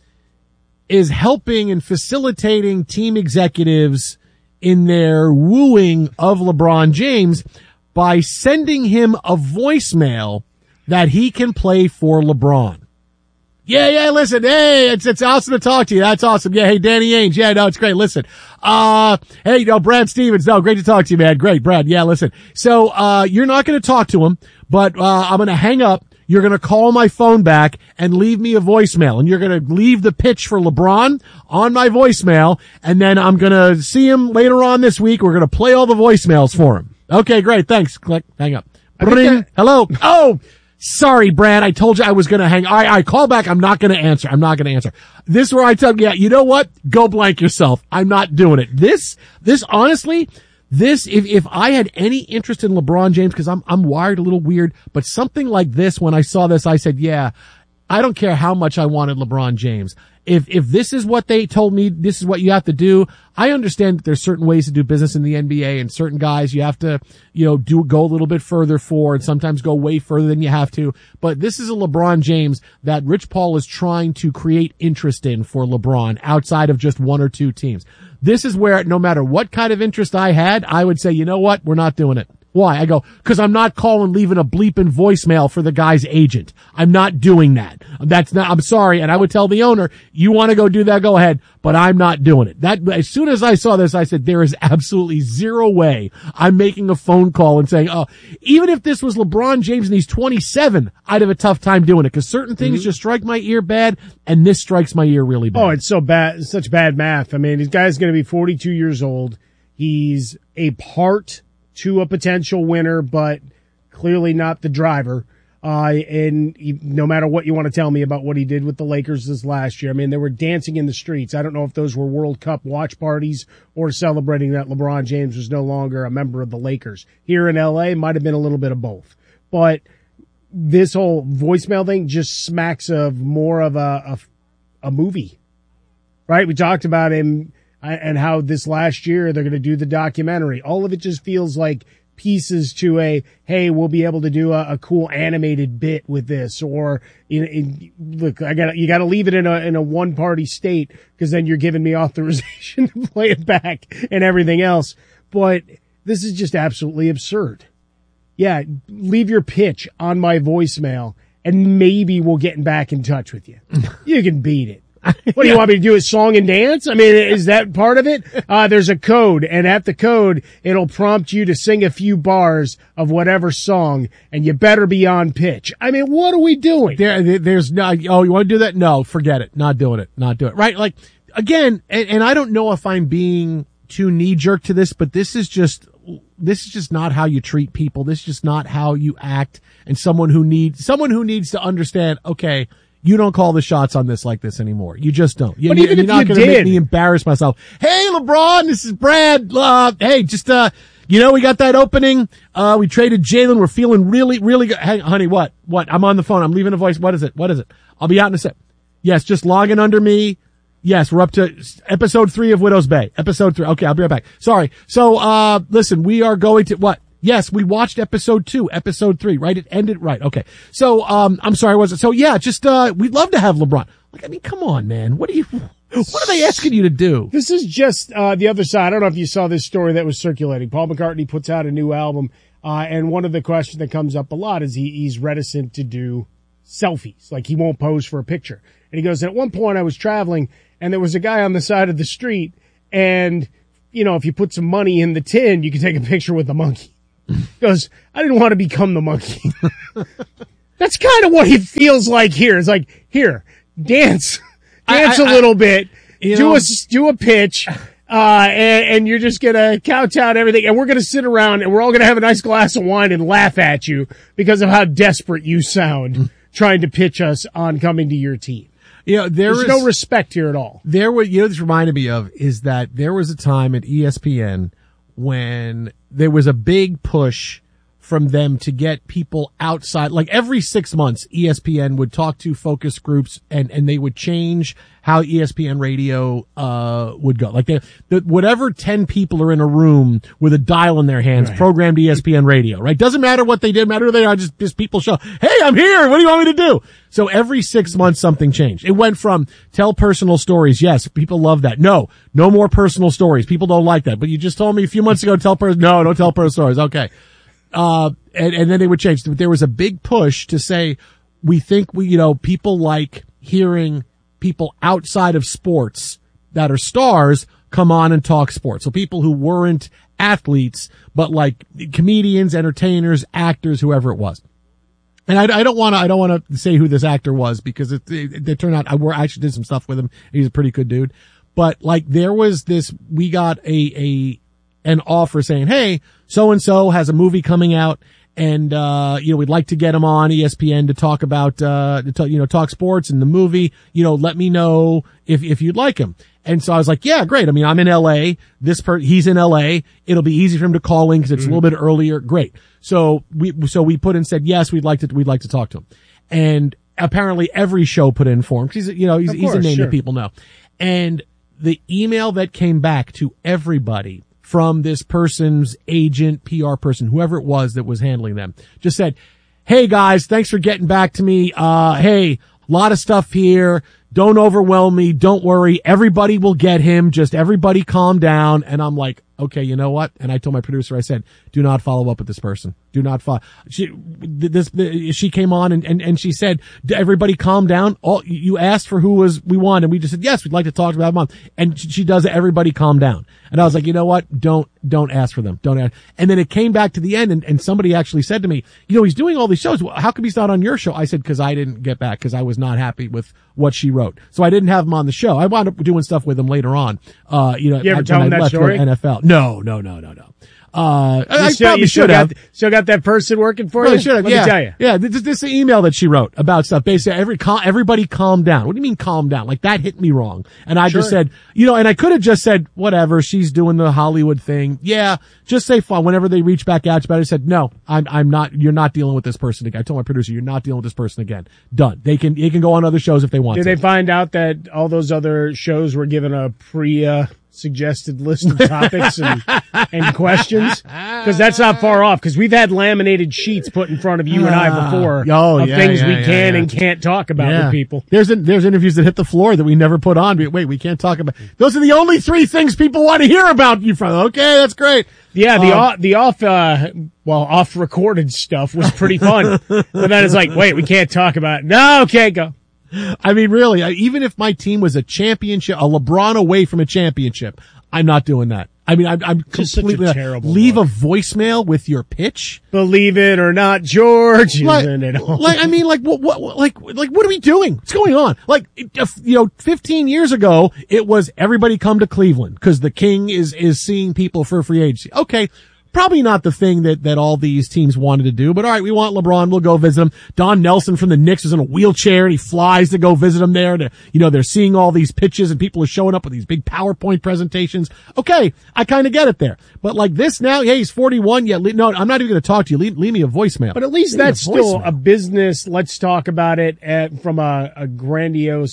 is helping and facilitating team executives in their wooing of LeBron James by sending him a voicemail that he can play for LeBron. Yeah, yeah, listen, hey, it's, it's awesome to talk to you. That's awesome. Yeah, hey, Danny Ainge. Yeah, no, it's great. Listen, uh, hey, no, Brad Stevens. No, great to talk to you, man. Great, Brad. Yeah, listen. So, uh, you're not going to talk to him, but, uh, I'm going to hang up. You're going to call my phone back and leave me a voicemail, and you're going to leave the pitch for LeBron on my voicemail, and then I'm going to see him later on this week. We're going to play all the voicemails for him. Okay, great. Thanks. Click. Hang up. Ring. Hello. Oh. Sorry, Brad. I told you I was going to hang. I, I call back. I'm not going to answer. I'm not going to answer. This is where I tell you, yeah, you know what? Go blank yourself. I'm not doing it. This, this honestly, this, if, if I had any interest in LeBron James, cause I'm, I'm wired a little weird, but something like this, when I saw this, I said, yeah, I don't care how much I wanted LeBron James. If, if this is what they told me, this is what you have to do. I understand that there's certain ways to do business in the N B A, and certain guys you have to, you know, do, go a little bit further for, and sometimes go way further than you have to. But this is a LeBron James that Rich Paul is trying to create interest in for LeBron outside of just one or two teams. This is where no matter what kind of interest I had, I would say, you know what? We're not doing it. Why? I go, cause I'm not calling, leaving a bleeping voicemail for the guy's agent. I'm not doing that. That's not, I'm sorry. And I would tell the owner, you want to go do that, go ahead, but I'm not doing it. That, as soon as I saw this, I said, there is absolutely zero way I'm making a phone call and saying, oh, even if this was LeBron James and he's twenty-seven, I'd have a tough time doing it. Cause certain things mm-hmm. just strike my ear bad, and this strikes my ear really bad. Oh, it's so bad. It's such bad math. I mean, this guy's going to be forty-two years old. He's a part to a potential winner, but clearly not the driver. Uh, and he, no matter what you want to tell me about what he did with the Lakers this last year, I mean, they were dancing in the streets. I don't know if those were World Cup watch parties or celebrating that LeBron James was no longer a member of the Lakers. Here in L A, might have been a little bit of both. But this whole voicemail thing just smacks of more of a, a, a movie, right? We talked about him and how this last year they're going to do the documentary. All of it just feels like pieces to a, hey, we'll be able to do a, a cool animated bit with this, or in, in, look, I got you got to leave it in a in a one party state, because then you're giving me authorization to play it back and everything else. But this is just absolutely absurd. Yeah, leave your pitch on my voicemail, and maybe we'll get back in touch with you. You can beat it. What do you want me to do? A song and dance? I mean, is that part of it? Uh, there's a code, and at the code, it'll prompt you to sing a few bars of whatever song, and you better be on pitch. I mean, what are we doing? There, there's no, oh, you want to do that? No, forget it. Not doing it. Not doing it. Right? Like, again, and, and I don't know if I'm being too knee jerk to this, but this is just, this is just not how you treat people. This is just not how you act. And someone who needs, someone who needs to understand, okay, you don't call the shots on this like this anymore. You just don't. You, but even you're if not you going to did. make me embarrass myself. Hey, LeBron, this is Brad. Uh, hey, just, uh, you know, we got that opening. Uh, we traded Jalen. We're feeling really, really good. Hey, honey, what? What? I'm on the phone. I'm leaving a voice. What is it? What is it? I'll be out in a sec. Yes, just log in under me. Yes, we're up to episode three of Widow's Bay. Episode three. Okay, I'll be right back. Sorry. So, uh, listen, we are going to, what? Yes, we watched episode two, episode three, right? It ended, right. Okay. So, um, I'm sorry, was it? So yeah, just, uh, we'd love to have LeBron. Like, I mean, come on, man. What are you, what are they asking you to do? This is just, uh, the other side. I don't know if you saw this story that was circulating. Paul McCartney puts out a new album, uh, and one of the questions that comes up a lot is he, he's reticent to do selfies. Like, he won't pose for a picture. And he goes, at one point I was traveling and there was a guy on the side of the street, and, you know, if you put some money in the tin, you can take a picture with the monkey. He goes, I didn't want to become the monkey. That's kind of what it feels like here. It's like, here, dance, dance I, I, a little I, bit, do know, a, do a pitch, uh, and, and you're just going to kowtow to everything. And we're going to sit around and we're all going to have a nice glass of wine and laugh at you because of how desperate you sound trying to pitch us on coming to your team. You know, there There's is no respect here at all. There was, you know, this reminded me of is that there was a time at E S P N when there was a big push from them to get people outside. Like every six months, E S P N would talk to focus groups and, and they would change how E S P N radio, uh, would go. Like they, the, whatever ten people are in a room with a dial in their hands, right. Programmed E S P N radio, right? Doesn't matter what they did, matter who they are, just, just people show, hey, I'm here. What do you want me to do? So every six months something changed. It went from tell personal stories. Yes, people love that. No, no more personal stories. People don't like that. But you just told me a few months ago, tell person, no, don't tell personal stories. Okay. Uh, and, and then they would change. There was a big push to say, we think we, you know, people like hearing people outside of sports that are stars come on and talk sports. So people who weren't athletes, but like comedians, entertainers, actors, whoever it was. And I, I don't want to, I don't want to say who this actor was because it, it, it turned out I, I actually did some stuff with him. He's a pretty good dude. But like there was this, we got a, a, an offer saying, hey, so-and-so has a movie coming out and, uh, you know, we'd like to get him on E S P N to talk about, uh, to, you know, talk sports and the movie, you know, let me know if, if you'd like him. And so I was like, yeah, great. I mean, I'm in L A. This per, he's in L A. It'll be easy for him to call in because it's mm-hmm. a little bit earlier. Great. So we, so we put in said, yes, we'd like to, we'd like to talk to him. And apparently every show put in for him because he's, you know, he's, course, he's a name sure. that people know. And the email that came back to everybody from this person's agent, P R person, whoever it was that was handling them, just said, hey guys, thanks for getting back to me. Uh, hey, a lot of stuff here. Don't overwhelm me. Don't worry. Everybody will get him. Just everybody calm down. And I'm like, okay, you know what? And I told my producer, I said, do not follow up with this person. Do not follow. She, this, she came on and, and, and she said, everybody calm down. All, you asked for who was we want. And we just said, yes, we'd like to talk about mom. And she does everybody calm down. And I was like, you know what? Don't, don't ask for them. Don't ask. And then it came back to the end and, and somebody actually said to me, you know, he's doing all these shows. How come he's not on your show? I said, cause I didn't get back cause I was not happy with what she wrote. So I didn't have him on the show. I wound up doing stuff with him later on. Uh, you know, you ever I, tell him that story? N F L. No, no, no, no, no. Uh, I, I still, probably should have. Got, still got that person working for really you? Should have. Let yeah. me tell you. Yeah. This, this is the email that she wrote about stuff. Basically, every, everybody calm down. What do you mean calm down? Like that hit me wrong. And I sure. just said, you know, and I could have just said, whatever, she's doing the Hollywood thing. Yeah. Just say fine. Whenever they reach back out about it, I said, no, I'm, I'm not, you're not dealing with this person again. I told my producer, you're not dealing with this person again. Done. They can, they can go on other shows if they want Did to. Did they find out that all those other shows were given a pre, uh, suggested list of topics and, and questions? Because that's not far off, because we've had laminated sheets put in front of you and I before oh, of yeah, things yeah, we yeah, can yeah. and can't talk about yeah. with people. There's in, there's interviews that hit the floor that we never put on. Wait, we can't talk about. Those are the only three things people want to hear about you from. Okay, that's great. Yeah, the um, off, the off, uh, well, off recorded stuff was pretty fun. But then it's like, wait, we can't talk about it. No, okay, go. I mean, really, even if my team was a championship, a LeBron away from a championship, I'm not doing that. I mean, I'm, I'm completely such a terrible leave book. a voicemail with your pitch. Believe it or not, George. Like, isn't it all? like I mean, like what, what, like, like what are we doing? What's going on? Like, you know, fifteen years ago, it was everybody come to Cleveland because the king is is seeing people for free agency. Okay. Probably not the thing that, that all these teams wanted to do, but all right, we want LeBron. We'll go visit him. Don Nelson from the Knicks is in a wheelchair and he flies to go visit him there. To, you know, they're seeing all these pitches and people are showing up with these big PowerPoint presentations. Okay. I kind of get it there. But like this now, hey, he's forty-one. Yeah. No, I'm not even going to talk to you. Leave, leave me a voicemail. But at least leave that's a still voicemail. a business. Let's talk about it at, from a, a grandiose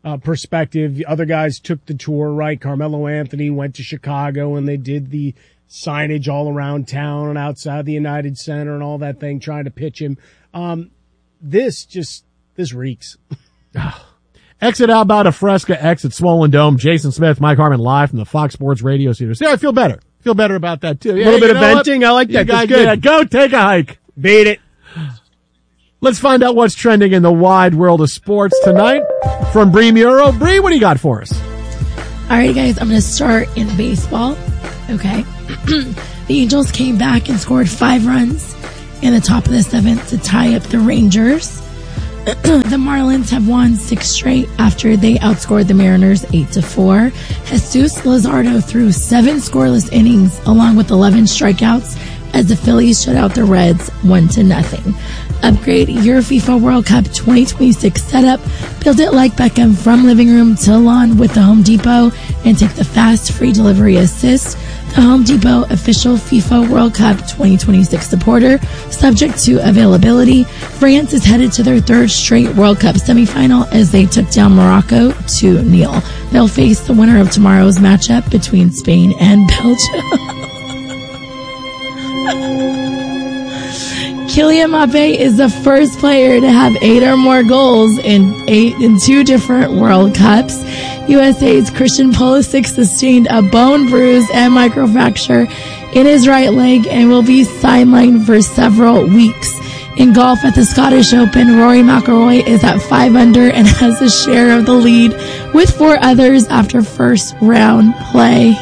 uh, perspective. The other guys took the tour, right? Carmelo Anthony went to Chicago and they did the signage all around town and outside the United Center and all that thing, trying to pitch him. Um, this just, this reeks. Exit out about a Fresca, exit Swollen Dome. Jason Smith, Mike Harmon live from the Fox Sports Radio Studio. See, I feel better. Feel better about that too. Yeah, a little bit of know venting. What? I like that. You That's good. good. Go take a hike. Beat it. Let's find out what's trending in the wide world of sports tonight from Bree Muro. Bree, what do you got for us? All right, guys, I'm going to start in baseball. Okay. The Angels came back and scored five runs in the top of the seventh to tie up the Rangers. The Marlins have won six straight after they outscored the Mariners eight to four. Jesus Luzardo threw seven scoreless innings along with eleven strikeouts as the Phillies shut out the Reds one to nothing. Upgrade your FIFA World Cup twenty twenty-six setup. Build it like Beckham from living room to lawn with the Home Depot and take the fast free delivery assist. The Home Depot official FIFA World Cup twenty twenty-six supporter, subject to availability. France is headed to their third straight World Cup semifinal as they took down Morocco two nil. They'll face the winner of tomorrow's matchup between Spain and Belgium. Kylian Mbappe is the first player to have eight or more goals in eight in two different World Cups. U S A's Christian Pulisic sustained a bone bruise and microfracture in his right leg and will be sidelined for several weeks. In golf at the Scottish Open, Rory McIlroy is at five under and has a share of the lead with four others after first round play.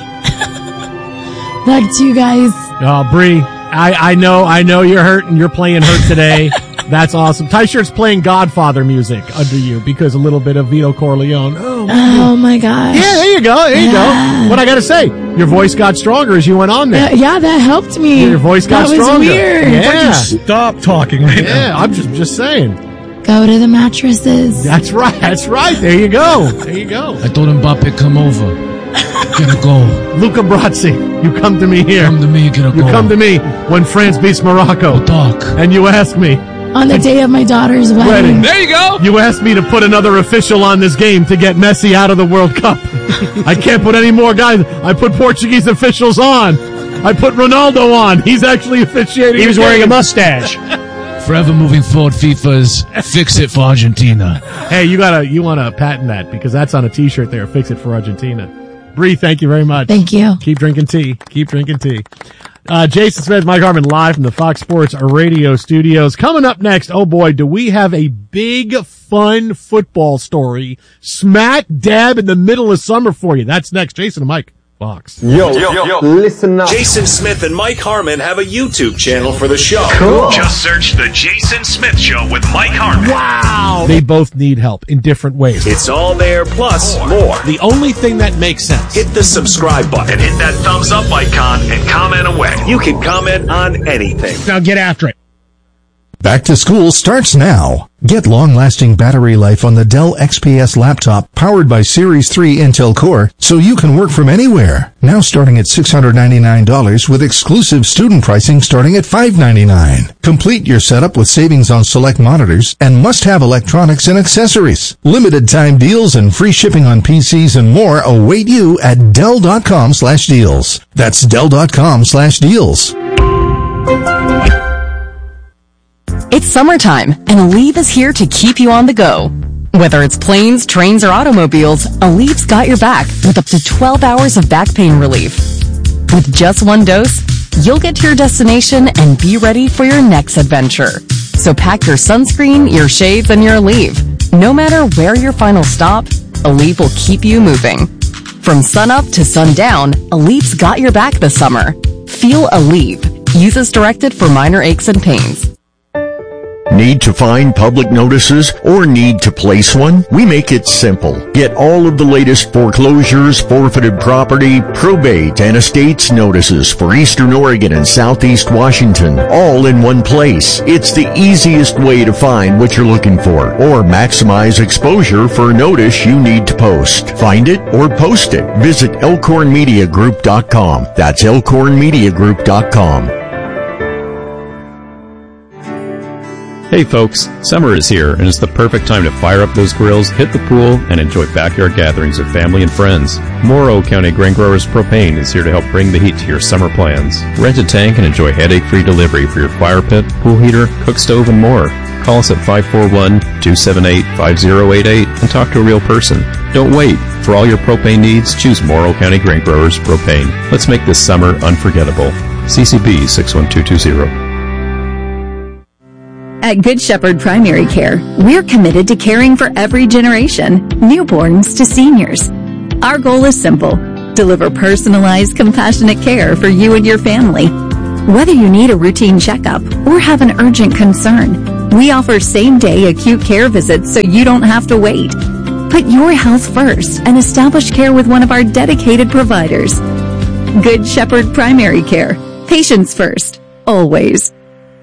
Back to you guys. Oh, Bree, I, I know, I know you're hurt and you're playing hurt today. That's awesome. Ty Shirt's playing Godfather music under you because a little bit of Vito Corleone. Oh, oh my gosh. Yeah, there you go. There you yeah. go. What I got to say, your voice got stronger as you went on there. Uh, yeah, that helped me. Your voice got that stronger. Was weird. Yeah. Stop talking right yeah, now. I'm just, just saying. Go to the mattresses. That's right. That's right. There you go. There you go. I told Mbappe, come over. Get a goal. Luca Brazzi, you come to me here. Come to me, get a you goal. You come to me when France beats Morocco. We'll talk. And you ask me. On the day of my daughter's wedding. wedding. There you go. You asked me to put another official on this game to get Messi out of the World Cup. I can't put any more guys. I put Portuguese officials on. I put Ronaldo on. He's actually officiating. He was wearing a mustache. Forever moving forward, FIFA's Fix It for Argentina. Hey, you gotta, you wanna patent that because that's on a t-shirt there. Fix It for Argentina. Bree, thank you very much. Thank you. Keep drinking tea. Keep drinking tea. Uh, Jason Smith, Mike Harmon live from the Fox Sports Radio studios. Coming up next, oh boy, do we have a big, fun football story smack dab in the middle of summer for you. That's next. Jason and Mike. Fox. Yo, yo, yo, listen up. Jason Smith and Mike Harmon have a YouTube channel for the show. Cool. Just search The Jason Smith Show with Mike Harmon. Wow. They both need help in different ways. It's all there, plus more. more. The only thing that makes sense. Hit the subscribe button and hit that thumbs up icon and comment away. You can comment on anything. Now get after it. Back to school starts now. Get long-lasting battery life on the Dell X P S laptop powered by Series three Intel Core so you can work from anywhere. Now starting at six hundred ninety-nine dollars with exclusive student pricing starting at five hundred ninety-nine dollars. Complete your setup with savings on select monitors and must-have electronics and accessories. Limited time deals and free shipping on P Cs and more await you at Dell.com slash deals. That's Dell.com slash deals. It's summertime, and Aleve is here to keep you on the go. Whether it's planes, trains, or automobiles, Aleve's got your back with up to twelve hours of back pain relief. With just one dose, you'll get to your destination and be ready for your next adventure. So pack your sunscreen, your shades, and your Aleve. No matter where your final stop, Aleve will keep you moving. From sunup to sundown, Aleve's got your back this summer. Feel Aleve. Use as directed for minor aches and pains. Need to find public notices or need to place one? We make it simple. Get all of the latest foreclosures, forfeited property, probate, and estates notices for Eastern Oregon and Southeast Washington, all in one place. It's the easiest way to find what you're looking for or maximize exposure for a notice you need to post. Find it or post it. Visit elkhorn media group dot com. That's elkhorn media group dot com. Hey folks, summer is here and it's the perfect time to fire up those grills, hit the pool, and enjoy backyard gatherings with family and friends. Morrow County Grain Growers Propane is here to help bring the heat to your summer plans. Rent a tank and enjoy headache-free delivery for your fire pit, pool heater, cook stove, and more. Call us at five four one, two seven eight, five zero eight eight and talk to a real person. Don't wait. For all your propane needs, choose Morrow County Grain Growers Propane. Let's make this summer unforgettable. C C B six one two two zero. At Good Shepherd Primary Care, we're committed to caring for every generation, newborns to seniors. Our goal is simple: deliver personalized, compassionate care for you and your family. Whether you need a routine checkup or have an urgent concern, we offer same-day acute care visits so you don't have to wait. Put your health first and establish care with one of our dedicated providers. Good Shepherd Primary Care. Patients first. Always.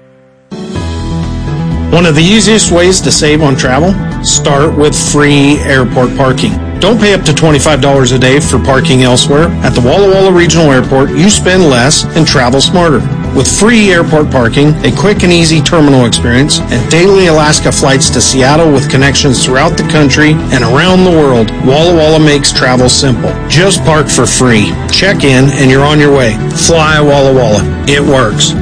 One of the easiest ways to save on travel? Start with free airport parking. Don't pay up to twenty-five dollars a day for parking elsewhere. At the Walla Walla Regional Airport, you spend less and travel smarter. With free airport parking, a quick and easy terminal experience, and daily Alaska flights to Seattle with connections throughout the country and around the world, Walla Walla makes travel simple. Just park for free. Check in and you're on your way. Fly Walla Walla. It works.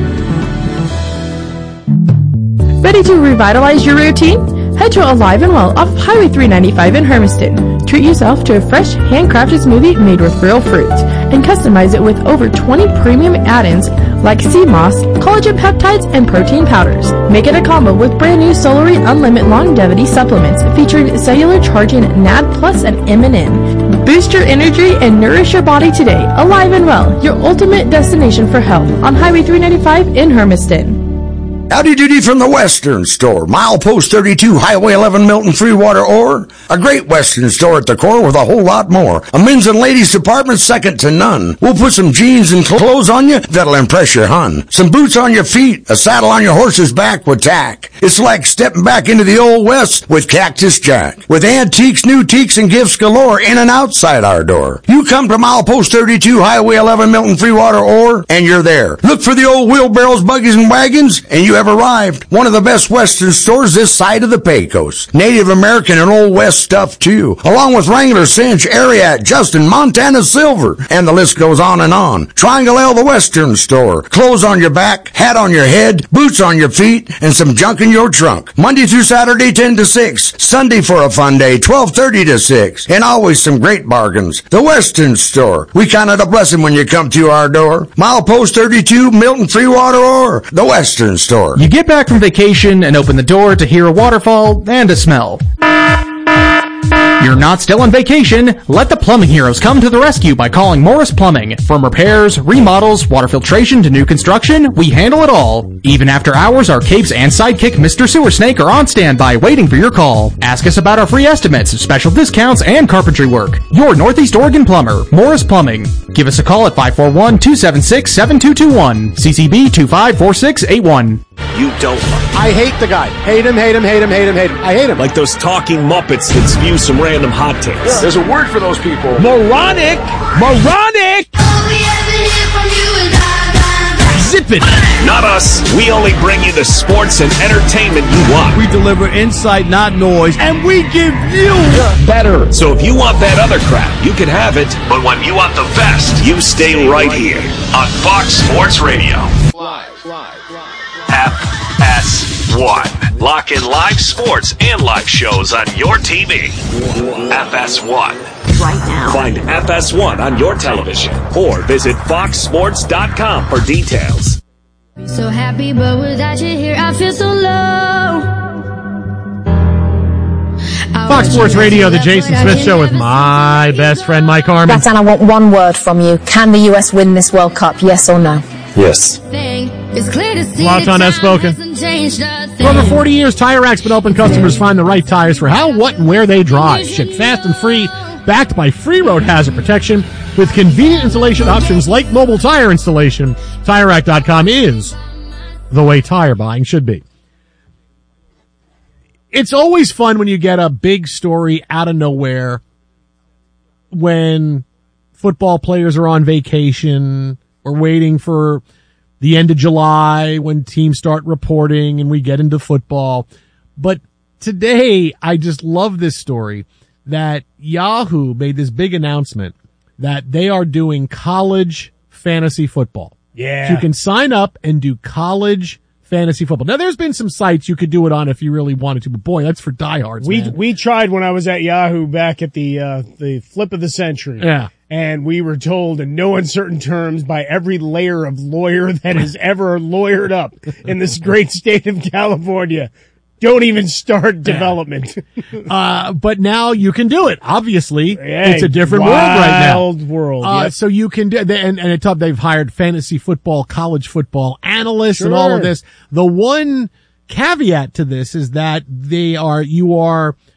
Ready to revitalize your routine? Head to Alive and Well off Highway three ninety-five in Hermiston. Treat yourself to a fresh, handcrafted smoothie made with real fruit, and customize it with over twenty premium add-ins like sea moss, collagen peptides, and protein powders. Make it a combo with brand new Solary Unlimited Longevity supplements featuring cellular charging N A D Plus and M and N. Boost your energy and nourish your body today. Alive and Well, your ultimate destination for health on Highway three ninety-five in Hermiston. Howdy doody from the Western Store. Milepost thirty-two, Highway eleven, Milton Freewater Ore. A great Western store at the core with a whole lot more. A men's and ladies department second to none. We'll put some jeans and clothes on you that'll impress your hun. Some boots on your feet, a saddle on your horse's back with tack. It's like stepping back into the old West with Cactus Jack. With antiques, new teaks, and gifts galore in and outside our door. You come to Milepost thirty-two, Highway eleven, Milton Freewater Ore, and you're there. Look for the old wheelbarrows, buggies, and wagons, and you have arrived. One of the best Western stores this side of the Pecos. Native American and Old West stuff too, along with Wrangler, Cinch, Ariat, Justin, Montana Silver, and the list goes on and on. Triangle L, the Western Store. Clothes on your back, hat on your head, boots on your feet, and some junk in your trunk. Monday through Saturday, ten to six. Sunday for a fun day, twelve thirty to six. And always some great bargains. The Western Store. We count it a blessing when you come to our door. Milepost thirty-two, Milton Freewater Ore. The Western Store. You get back from vacation and open the door to hear a waterfall and a smell. You're not still on vacation. Let the plumbing heroes come to the rescue by calling Morris Plumbing. From repairs, remodels, water filtration to new construction, we handle it all. Even after hours, our capes and sidekick Mister Sewer Snake are on standby waiting for your call. Ask us about our free estimates, special discounts, and carpentry work. Your Northeast Oregon plumber, Morris Plumbing. Give us a call at five four one, two seven six, seven two two one. C C B two five four six eight one. You don't like. I hate the guy. Hate him, hate him, hate him, hate him, hate him. I hate him. Like those talking Muppets that spew some random hot takes. Yeah. There's a word for those people. Moronic! Moronic! Zip it! Not us. We only bring you the sports and entertainment you want. We deliver insight, not noise, and we give you better. So if you want that other crap, you can have it. But when you want the best, you stay, stay right, right here on Fox Sports Radio. Live, live, live. F S one. Lock in live sports and live shows on your T V. F S one. Right now. Find F S one on your television or visit fox sports dot com for details. So happy, but without you here, I feel so low. Fox Sports Radio, the Jason Smith Show with my best friend Mike Harmon. Roxanne, I want one word from you. Can the U S win this World Cup, yes or no? Yes. Zlatan has spoken. For over forty years, Tire Rack's been helping customers find the right tires for how, what, and where they drive. Shipped fast and free, backed by free road hazard protection, with convenient installation options like mobile tire installation. Tire Rack dot com is the way tire buying should be. It's always fun when you get a big story out of nowhere when football players are on vacation or waiting for the end of July when teams start reporting and we get into football. But today, I just love this story that Yahoo made this big announcement that they are doing college fantasy football. Yeah. So you can sign up and do college fantasy football. Now, there's been some sites you could do it on if you really wanted to, but boy, that's for diehards, We man. we tried when I was at Yahoo back at the uh, the flip of the century. Yeah. And we were told in no uncertain terms by every layer of lawyer that has ever lawyered up in this great state of California, don't even start development. uh, but now you can do it. Obviously, Hey, it's a different world right now. Wild world. Uh, yep. So you can do, and, and at top they've hired fantasy football, college football analysts and all of Sure. this. The one caveat to this is that they are, you are